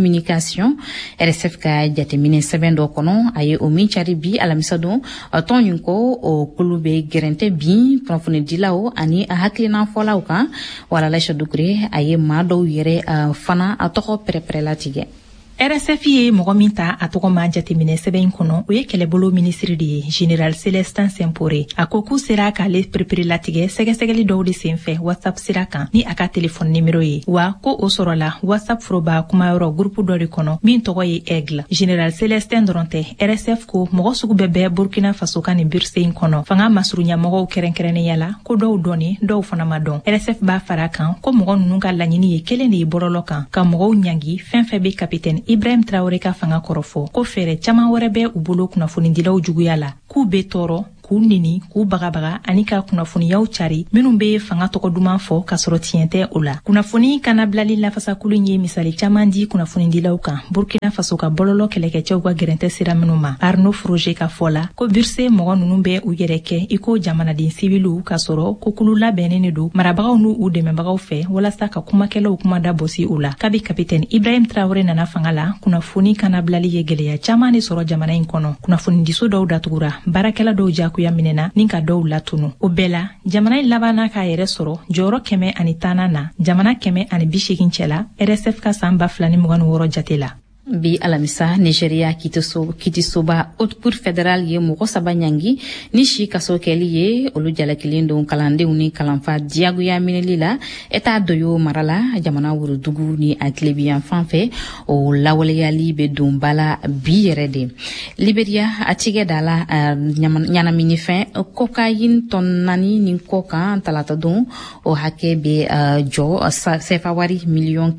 communication RSF ka jatemine seben do kono aye o min chari bi alamisa don ton ko o kulube gerente bi profone dilao ani haklina fola kan wala la shadukre aye mado yere fana atoko preprelatige RSF ye mɔgɔ min ta a tɔgɔ ma jateminɛ sɛbɛn kɔnɔ o ye kɛlɛbolo minisiri de ye Général Célestin Sempore a ko k'u sera k'ale perepere latigɛ sɛgɛsɛgɛli dɔw de senfɛ WhatsApp sira kan ni a ka telefɔni nimero ye wa ko o sɔrɔla WhatsApp foroba kumayɔrɔ gurupu dɔ de kɔnɔ min tɔgɔ ye Aigle. Général Célestin dɔrɔn tɛ RSF ko mɔgɔ sugu bɛɛ Burkina Faso ka nin birse in kɔnɔ fanga masurunyamɔgɔw kɛrɛnkɛrɛnnenya la ko dɔw dɔnni dɔw fana ma dɔn. RSF b'a fara kan ko mɔgɔ ninnu ka laɲini ye kelen de ye bɔlɔlɔ kan ka mɔgɔw ɲangi fɛn fɛn bɛ Capitaine Ibrahim Traoré ka fanga kɔrɔfɔ ko fɛɛrɛ caman wɛrɛ bɛ u bolo kunnafonidilaw juguya la k'u be tɔɔrɔ k'u nini k'u bagabaga ani ka kunnafoniyaw cari minnu be fanga tɔgɔ duman fɔ ka sɔrɔ tiɲɛ tɛ o la. Kunnafoni kana bilali lafasakulu ye misali caman di kunnafonidilaw kan Burkina Faso ka bɔlɔlɔ kɛlɛkɛcɛw ka gɛrɛntɛ sira minnu ma. Arnaud Froger ka fɔ la ko birse mɔgɔ ninnu bɛ u yɛrɛ kɛ i ko jamanaden sibiliw ka sɔrɔ ko kulu labɛnnen de don marabagaw n'u u dɛmɛbagaw fɛ walasa ka kumakɛlaw kuma da bɔsi u la. Kabi Capitaine Ibrahim Traoré nana fanga la kunnafoni kana bilali ye gɛlɛya caman de sɔrɔ jamana in kɔnɔ. Kunnafonidiso dɔw datugura baarakɛla dɔw jakuya minɛna ni ka dɔw latunu. O bɛɛ la jamana in labanna k'a yɛrɛ sɔrɔ jɔyɔrɔ 110 na jamana 180 cɛla RSF ka san 2026 jate la. Bi alamisa Nigeria kitisoba Haute Cour fédérale ye mɔgɔ saba ɲangi ni si kaso kɛli ye olu jalakilen don kalandenw ni kalanfa diyagoya minɛli la Eta doyo marala jamana wurudugu ni a tilebiyan fan fɛ o lawaleyali be don bala bi yɛrɛ de. Liberia a tigɛ da la ɲanamini fɛn cocaïne tɔn 4 ni kɔ kan talata don o hakɛ be jɔ sefa wari miliyɔn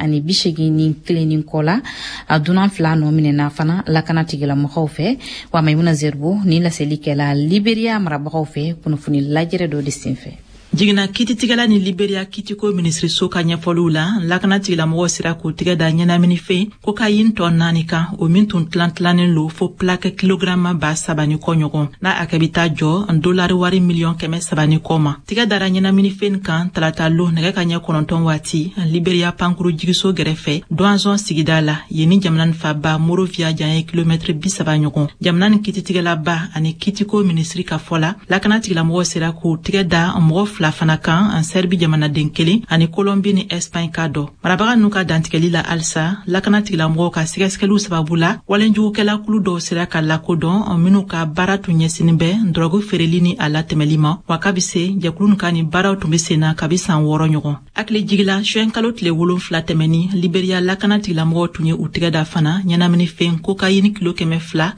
180 ni kelen ni kɔ la a dunan fila nɔ minɛna fana lakana tigilamɔgɔw fɛ wa Maimuna Zerbo ni laseli kɛla Liberia marabagaw fɛ kunnafoni lajɛrɛ dɔ de senfɛ. Jigina kititigɛla ni Liberia kitiko minisiriso ka ɲɛfɔliw la lakana tigilamɔgɔw sera k'u tigɛ da ɲɛnamini fɛ cocaïne tɔn 4 kan o min tun tilannen lo fo plaque kilograma 3 ni kɔ ɲɔgɔn n'a a kɛ bi taa jɔ $1 wari miliyɔn 300 ni kɔ ma. Tigɛ dara ɲɛnamini fɛ kan talata lo nɛgɛ ka ɲɛ 9 waati Liberia pankuru jigiso gɛrɛfɛ Douanzon sigida la yen ni jamana faba Monrovia jan ye kilomɛtiri 30 ɲɔgɔn. Jamana ni kititigɛlaba ani kitiko minisiri ka fɔ la lakana tigilamɔgɔw sera k'u tigɛ da mɔgɔ fila fana kan an Serbi jamanaden kelen ani Colombie ni Espagne ka dɔ. Marabaga n'u ka dantigɛli la alisa lakana tigilamɔgɔw ka sɛgɛsɛgɛliw sababu la walenjugukɛla kulu dɔw sera ka lakodɔn minnu ka baara tun ɲɛsinin bɛ drogue feereli ni a latɛmɛli ma wa kabi se jɛkulu ka ni baaraw tun be sen na kabi san 6 ɲɔgɔn. Hakili jigila suɛn kalo tile 7 tɛmɛni Liberia lakana tigilamɔgɔw tun ye u tigɛ da fana ɲɛnamini fɛn cocaïne kilo 237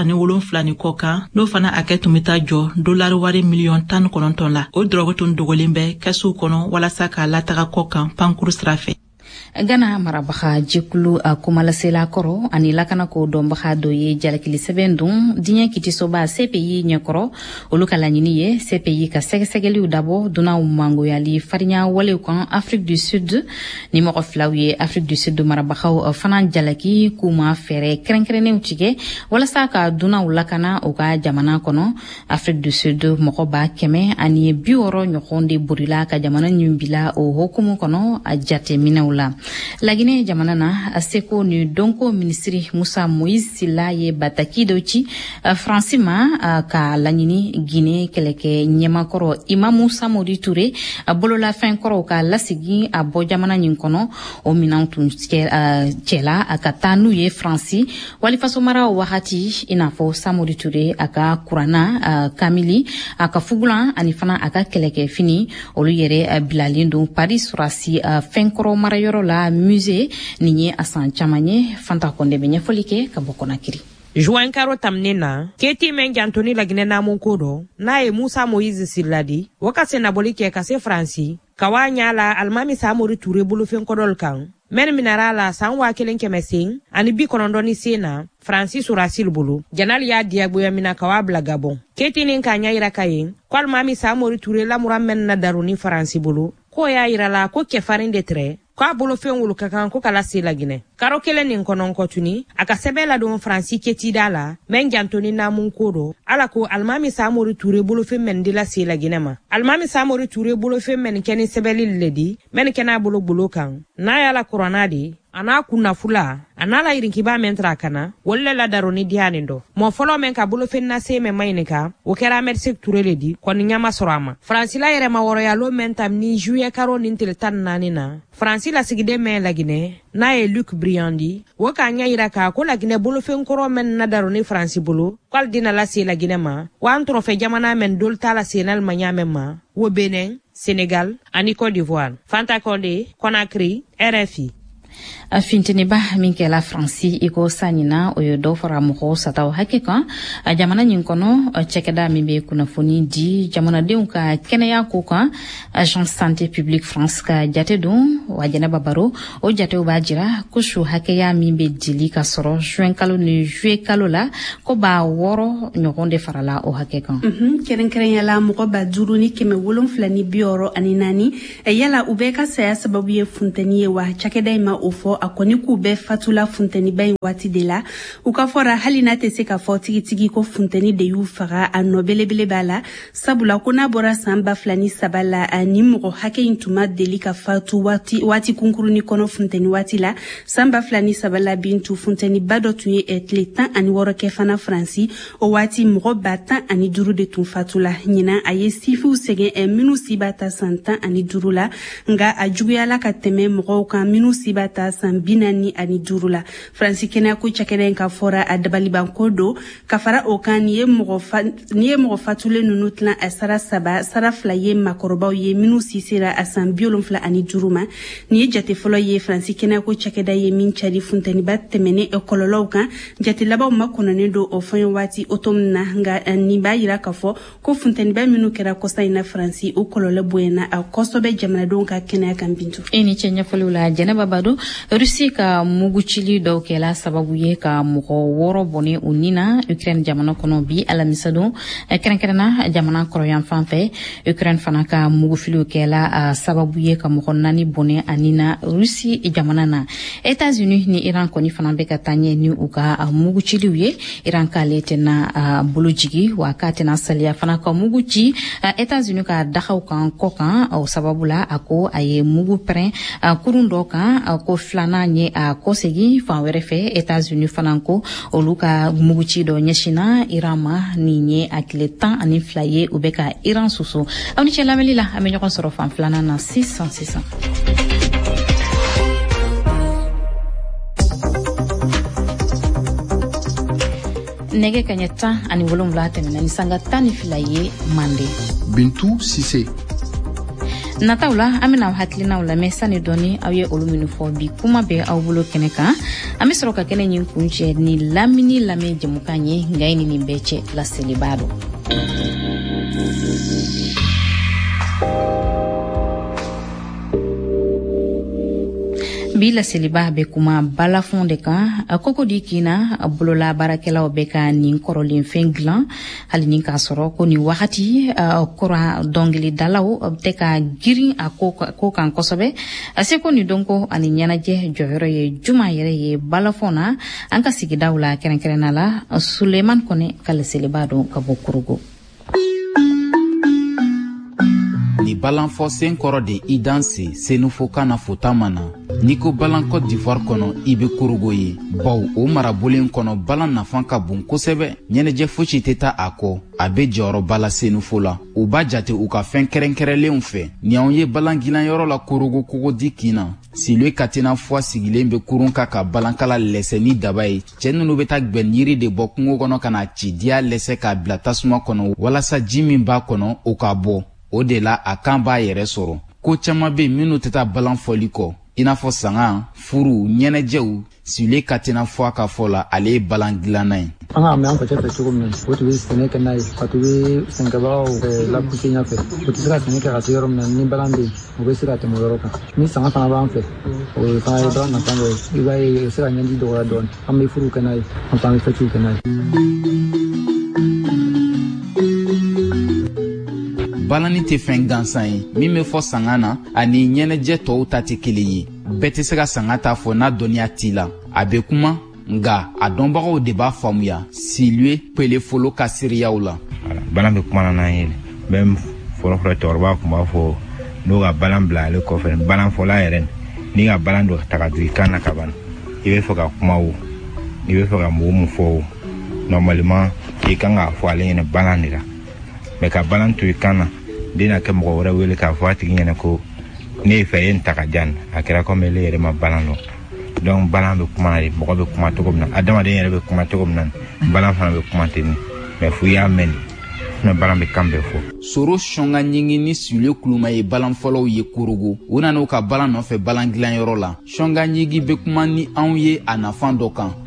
ni kɔ kan n'o fana a kɛ tun be taa jɔ $1 wari miliyɔn 19 la. O drogue tun dogolen bɛ kɛsuw kɔnɔ walasa k'a lataga kɔ kan pankuru sira fɛ. Gana marabaga jikulu kumalasela kɔrɔ ani lakana ko dɔnbaga dɔ ye jalakili sɛbɛn dun diɲɛ kitisoba CPI ɲɛkɔrɔ olu ka laɲini ye CPI ka sɛgɛsɛgɛliw dabɔ dunaw mangoyali farinya walew kan Afrique du Sud ni mɔgɔ filaw ye Afrique du Sud marabagaw fana jalaki k'u ma fɛɛrɛ kɛrɛnkɛrɛnnenw tigɛ walasa ka dunaw lakana u ka jamana kɔnɔ. Afrique du Sud mɔgɔ ba 160 ɲɔgɔn de borila ka jamana ɲin bila o hokumu kɔnɔ a jateminɛw la. Laginɛ jamana na a seko ni donko ministri Musa Moïse Sila ye bataki dɔ ci Fransi ma ka laɲini Guinée kɛlɛkɛ ɲɛmakɔrɔ Imamu Samori Touré a bolola fɛn kɔrɔw ka lasigi a bɔ jamana ɲin kɔnɔ o minɛnw tun cɛla a ka taa n'u ye Fransi walifaso mara wagati i n'a fɔ Samori Touré a ka kuranna Kamili a ka fugulan ani fana a ka kɛlɛkɛ fini olu yɛrɛ bilalen don Paris surasi fɛn kɔrɔ marayɔrɔ la musée ni ye a san caman ye Fanta Konde bɛ ɲɛfɔli kɛ ka bɔ Konakiri. Juin karo tamne na keti men jantoni laginɛ namun kodo n'a ye Musa Moïse Silladi wakase naboli kɛ ka se Fransi kawa ɲala Almami Samori Touré bolofɛn kɔdɔl kan men minara la san 1,500 ani 90 sen na Fransi surasil bolo janali y'a diyagoya mina kawa bila Gabon keti nin ka ɲa yira ka ye ko Almami Samori Touré lamura men na daroni Fransi bolo ko y'a yira la ko kɛfarin de tɛrɛ ko a bolofɛn wolo ka kan ko kala se la Guinée. Karo kelen nin kɔnɔ kɔtuni a ka sɛbɛn la don Faransi ketida la men jantoni namun kodo ala ko Almami Samori Touré bolofɛn men de la se la Guinée ma. Almami Samori Touré bolofɛn men kɛni sɛbɛli ledi men kɛna bolo kan n'a yala korana de ana kunna fula ana la irinkiba men trakana wolle la daroni dianin do mo folo men ka bolofɛn na se men mainika o kɛra Mersek Touré ledi kɔni nyama sorama Faransi la yɛrɛ ma wɔrɔ ya lo men tam ni juillet karo nin tel tan nanina Faransi la sigide men la Guinée na ye Luc Briandi wo ka nya ira ka ko la Guinée bolofɛn koro men na daroni Faransi bolo kwal dina la se la Guinée ma wa antro fe jamana men dol tala senal manya men ma wo Benin Sénégal ani Côte d'Ivoire Fanta Condé Conakry RFI fintini ba min kɛla Faransi iko sanina o ye dɔ fara mɔgɔw sataw hakɛ kan a jamana nin kɔnɔ cɛkɛda min bɛ kunnafoni di jamanadenw ka kɛnɛya ko kan Agence Santé Publique France ka jate don wa Jɛnɛba Baro o jatew b'a jira ko su hakɛya min bɛ dili ka sɔrɔ juin kalo ni juillet kalo la ko ba 6 ɲɔgɔn de farala o hakɛ kan kɛrɛnkɛrɛnyala mɔgɔ 5,764 yala u bɛ ka saya sababu ye funteni ye wa cakɛda in ma o fɔ a kɔni k'u bɛɛ fatula funteni ba in waati de la u ka fɔra hali n'a tɛ se ka fɔ tigitigi ko funteni de y'u faga a nɔ belebele b'a la sabula ko n'a bɔra san 2003 la ni mɔgɔ hakɛ in tun ma deli ka fatu waati kunkuruni kɔnɔ funteni waati la san 2003 la bintu funteni ba dɔ tun ye tile 16 kɛ fana Faransi o waati mɔgɔ 15 de tun fatula ɲinan a ye sifiw sɛgɛn minnu si b'a ta san 15 la nga a juguyala ka tɛmɛ mɔgɔw kan minnu si b'a ta san 45 la Faransi kɛnɛyako cakɛda in ka fɔra a dabalibanko do ka fara o kan ni ye mɔgɔ fatulen nunu tilan a sara 2 ye makɔrɔbaw ye minnu si sera a san 75 ma ni ye jate fɔlɔ ye Faransi kɛnɛyako cakɛda ye min cari funteniba tɛmɛnen kɔlɔlɔw kan jate labaw ma kɔnɔnen do o fɛn waati otom na nga ni b'a yira ka fɔ ko funteniba minnu kɛra kɔsa in na Faransi o kɔlɔlɔ bonyana a kɔsɔbɛ jamanadenw ka kɛnɛya kan bintu ni cɛ ɲɛfɔliw la Jɛnɛba Bado Rusi ka mugucili dɔw kɛla sababu ye ka mɔgɔ 6 bɔne u nina Ukraine jamana kɔnɔ bi alamisa don kɛrɛnkɛrɛnna jamana kɔrɔyan fan fɛ Ukraine fana ka mugufiliw kɛla sababu ye ka mɔgɔ 4 bɔne a nina Rusi jamana na États-Unis ni Iran kɔni fana bɛ ka taa ɲɛ ni u ka muguciliw ye Iran k'ale tɛna bolojigi wa k'a tɛna saliya fana ka mugu ci États-Unis ka dagaw kan kɔ kan o sababu la a ko a ye mugu pɛrɛn kurun dɔ kan ko filanan ye a kɔsegi fan wɛrɛ fɛ États-Unis fana ko olu ka muguci dɔ ɲɛsina Iran ma nin ye a tile 12 ye u bɛ ka Iran susu aw ni cɛ lamɛnli la an bɛ ɲɔgɔn sɔrɔ fan filanan na 600 nɛgɛ kaɲɛ 17 tɛmɛna ni sanga 12 ye Mande Bintu Sise nataw la an bɛna hakilinaw lamɛn sani dɔɔni aw ye olu minnu fɔ bi kuma bɛ aw bolo kɛnɛ kan an bɛ sɔrɔ ka kɛnɛ ɲin kun cɛ ni lamini lamɛn jamukan ye nka ye nin bɛɛ cɛ laseliba don bi laseliba bɛ kuma balafɔn de kan a koko di kina a bolola baarakɛlaw bɛ ka nin kɔrɔlen fɛn dilan hali ni k'a sɔrɔ ko nin wagati kɔrɔ dɔnkilidalaw tɛ ka girin a ko kan kosɛbɛ a se ko nin dɔnko ani ɲɛnajɛ jɔyɔrɔ ye juma yɛrɛ ye balafɔn na an ka sigidaw la kɛrɛnkɛrɛnna la Suleiman Kone ka laseliba don ka bɔ Kurugo ni balanfɔ sen kɔrɔ de i danse senufokan na fotama na n'i ko balan Côte d'Ivoire kɔnɔ i be Kurugo ye baw o marabolen kɔnɔ balan nafan ka bon kosɛbɛ ɲɛnɛjɛ fosi tɛ taa a kɔ a be jɔyɔrɔba la senufo la u b'a jate u ka fɛn kɛrɛnkɛrɛnlenw fɛ ni anw ye balan gilayɔrɔ la Kurugo kogodi kina Silwe Katina fwa sigilen be kurun ka balankala lɛsɛ ni daba ye cɛ nunu be taa gbɛn yiri de bɔ kungo kɔnɔ ka na ci diya lɛsɛ k'a bila tasuma kɔnɔ walasa ji min b'a kɔnɔ o ka bɔ o de la a kan b'a yɛrɛ sɔrɔ ko caman be minnu tɛ taa balan fɔli kɔ i n'a fɔ sanga furu ɲɛnɛjɛw Silwe Katina fwa ka fɔ la ale ye balan dilanna ye an ka mɛn an facɛ fɛ cogo min na o tun bɛ sɛnɛ kɛ n'a ye a tun bɛ sɛnɛkɛbagaw lapuse ɲɛfɛ o tɛ se ka sɛnɛ kɛ ka se yɔrɔ min na ni balan bɛ yen o bɛ se ka tɛmɛ o yɔrɔ kan ni sanga fana b'an fɛ o fana ye balan nafan dɔ ye i b'a ye o bɛ se ka ɲɛji dɔgɔya dɔɔni an bɛ furu kɛ n'a ye an fana bɛ fɛtiw kɛ n'a ye. balani tɛ fɛn gansan ye min bɛ fɔ sanga na ani ɲɛnɛjɛ tɔw ta tɛ kelen ye bɛɛ tɛ se ka sanga ta fɔ n'a dɔnniya t'i la a bɛ kuma nga a dɔnbagaw de b'a faamuya Silue Pelefolo ka seereyaw la. Balan bɛ kuma na ye bɛ fɔlɔfɔlɔ cɛkɔrɔba kun b'a fɔ n'o ka balan bila ale kɔfɛ balan fɔla yɛrɛ ni ka balan dɔ ta ka don i kan na ka ban i bɛ fɛ ka kuma o i bɛ fɛ ka mɔgɔ mun fɔ o normalement i kan k'a fɔ ale ɲɛna balan de la mais ka balan to i kan na den na kɛ mɔgɔ wɛrɛ wele k'a fɔ a tigi ɲɛna ko ne ye fɛ ye n ta ka jan a kɛra comme ele yɛrɛ ma balan dɔn donc balan bɛ kuma de mɔgɔ bɛ kuma cogo min na adamaden yɛrɛ bɛ kuma cogo min na balan fana bɛ kuma ten mais fo i y'a mɛn de balan bɛ kan bɛɛ fɔ. Soro Shonga Nyingi ni Silue Kuluma ye balan fɔlɔw ye Korogo u nana u ka balan nɔfɛ balan dilanyɔrɔ la. Shonga Nyingi bɛ kuma ni anw ye a nafan dɔ kan.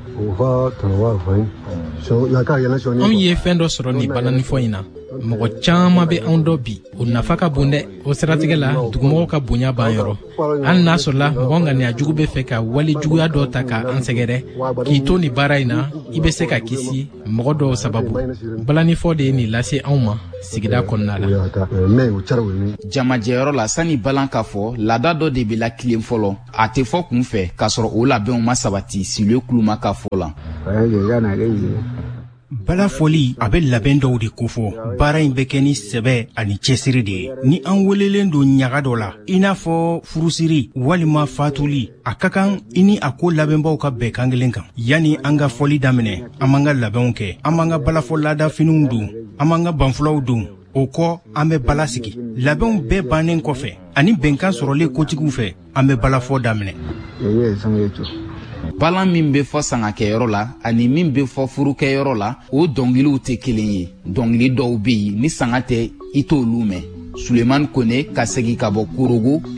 Anw ye fɛn dɔ sɔrɔ ni balanifɔ in na mɔgɔ caman bɛ anw dɔ bi o nafa ka bon dɛ o siratigɛ la dugumɔgɔw ka bonya b'an yɔrɔ hali n'a sɔrɔla mɔgɔ ŋaniya jugu bɛ fɛ ka wali juguya dɔ ta ka an sɛgɛrɛ k'i to nin baara in na i bɛ se ka kisi mɔgɔ dɔw sababu balanifɔ de ye nin lase anw ma sigida kɔnɔna la. Jamajɛyɔrɔ la sani balan ka fɔ laada dɔ de bɛ la tilen fɔlɔ a tɛ fɔ kun fɛ k'a sɔrɔ o labɛnw ma sabati Silue Kuluma ka fɔ la. Bala fɔli a bɛ labɛn dɔw de kofɔ baara in bɛ kɛ ni sɛbɛ ani cɛsiri de ye ni an welelen don ɲaga dɔ la i n'a fɔ furusiri walima fatuli a ka kan i ni a ko labɛnbaw ka bɛn kan kelen kan yanni an ka fɔli daminɛ an b'an ka labɛnw kɛ an b'an ka balafɔ laada finiw don an b'an ka banfulaw don o kɔ an bɛ bala sigi labɛnw bɛɛ bannen kɔfɛ ani bɛnkan sɔrɔlen kotigiw fɛ an bɛ balafɔ daminɛ. Balan min bɛ fɔ sangakɛyɔrɔ la ani min bɛ fɔ furukɛyɔrɔ la o dɔnkiliw tɛ kelen ye dɔnkili dɔw bɛ yen ni sanga tɛ i t'olu mɛn. Sulemani Kone ka segin ka bɔ Korogo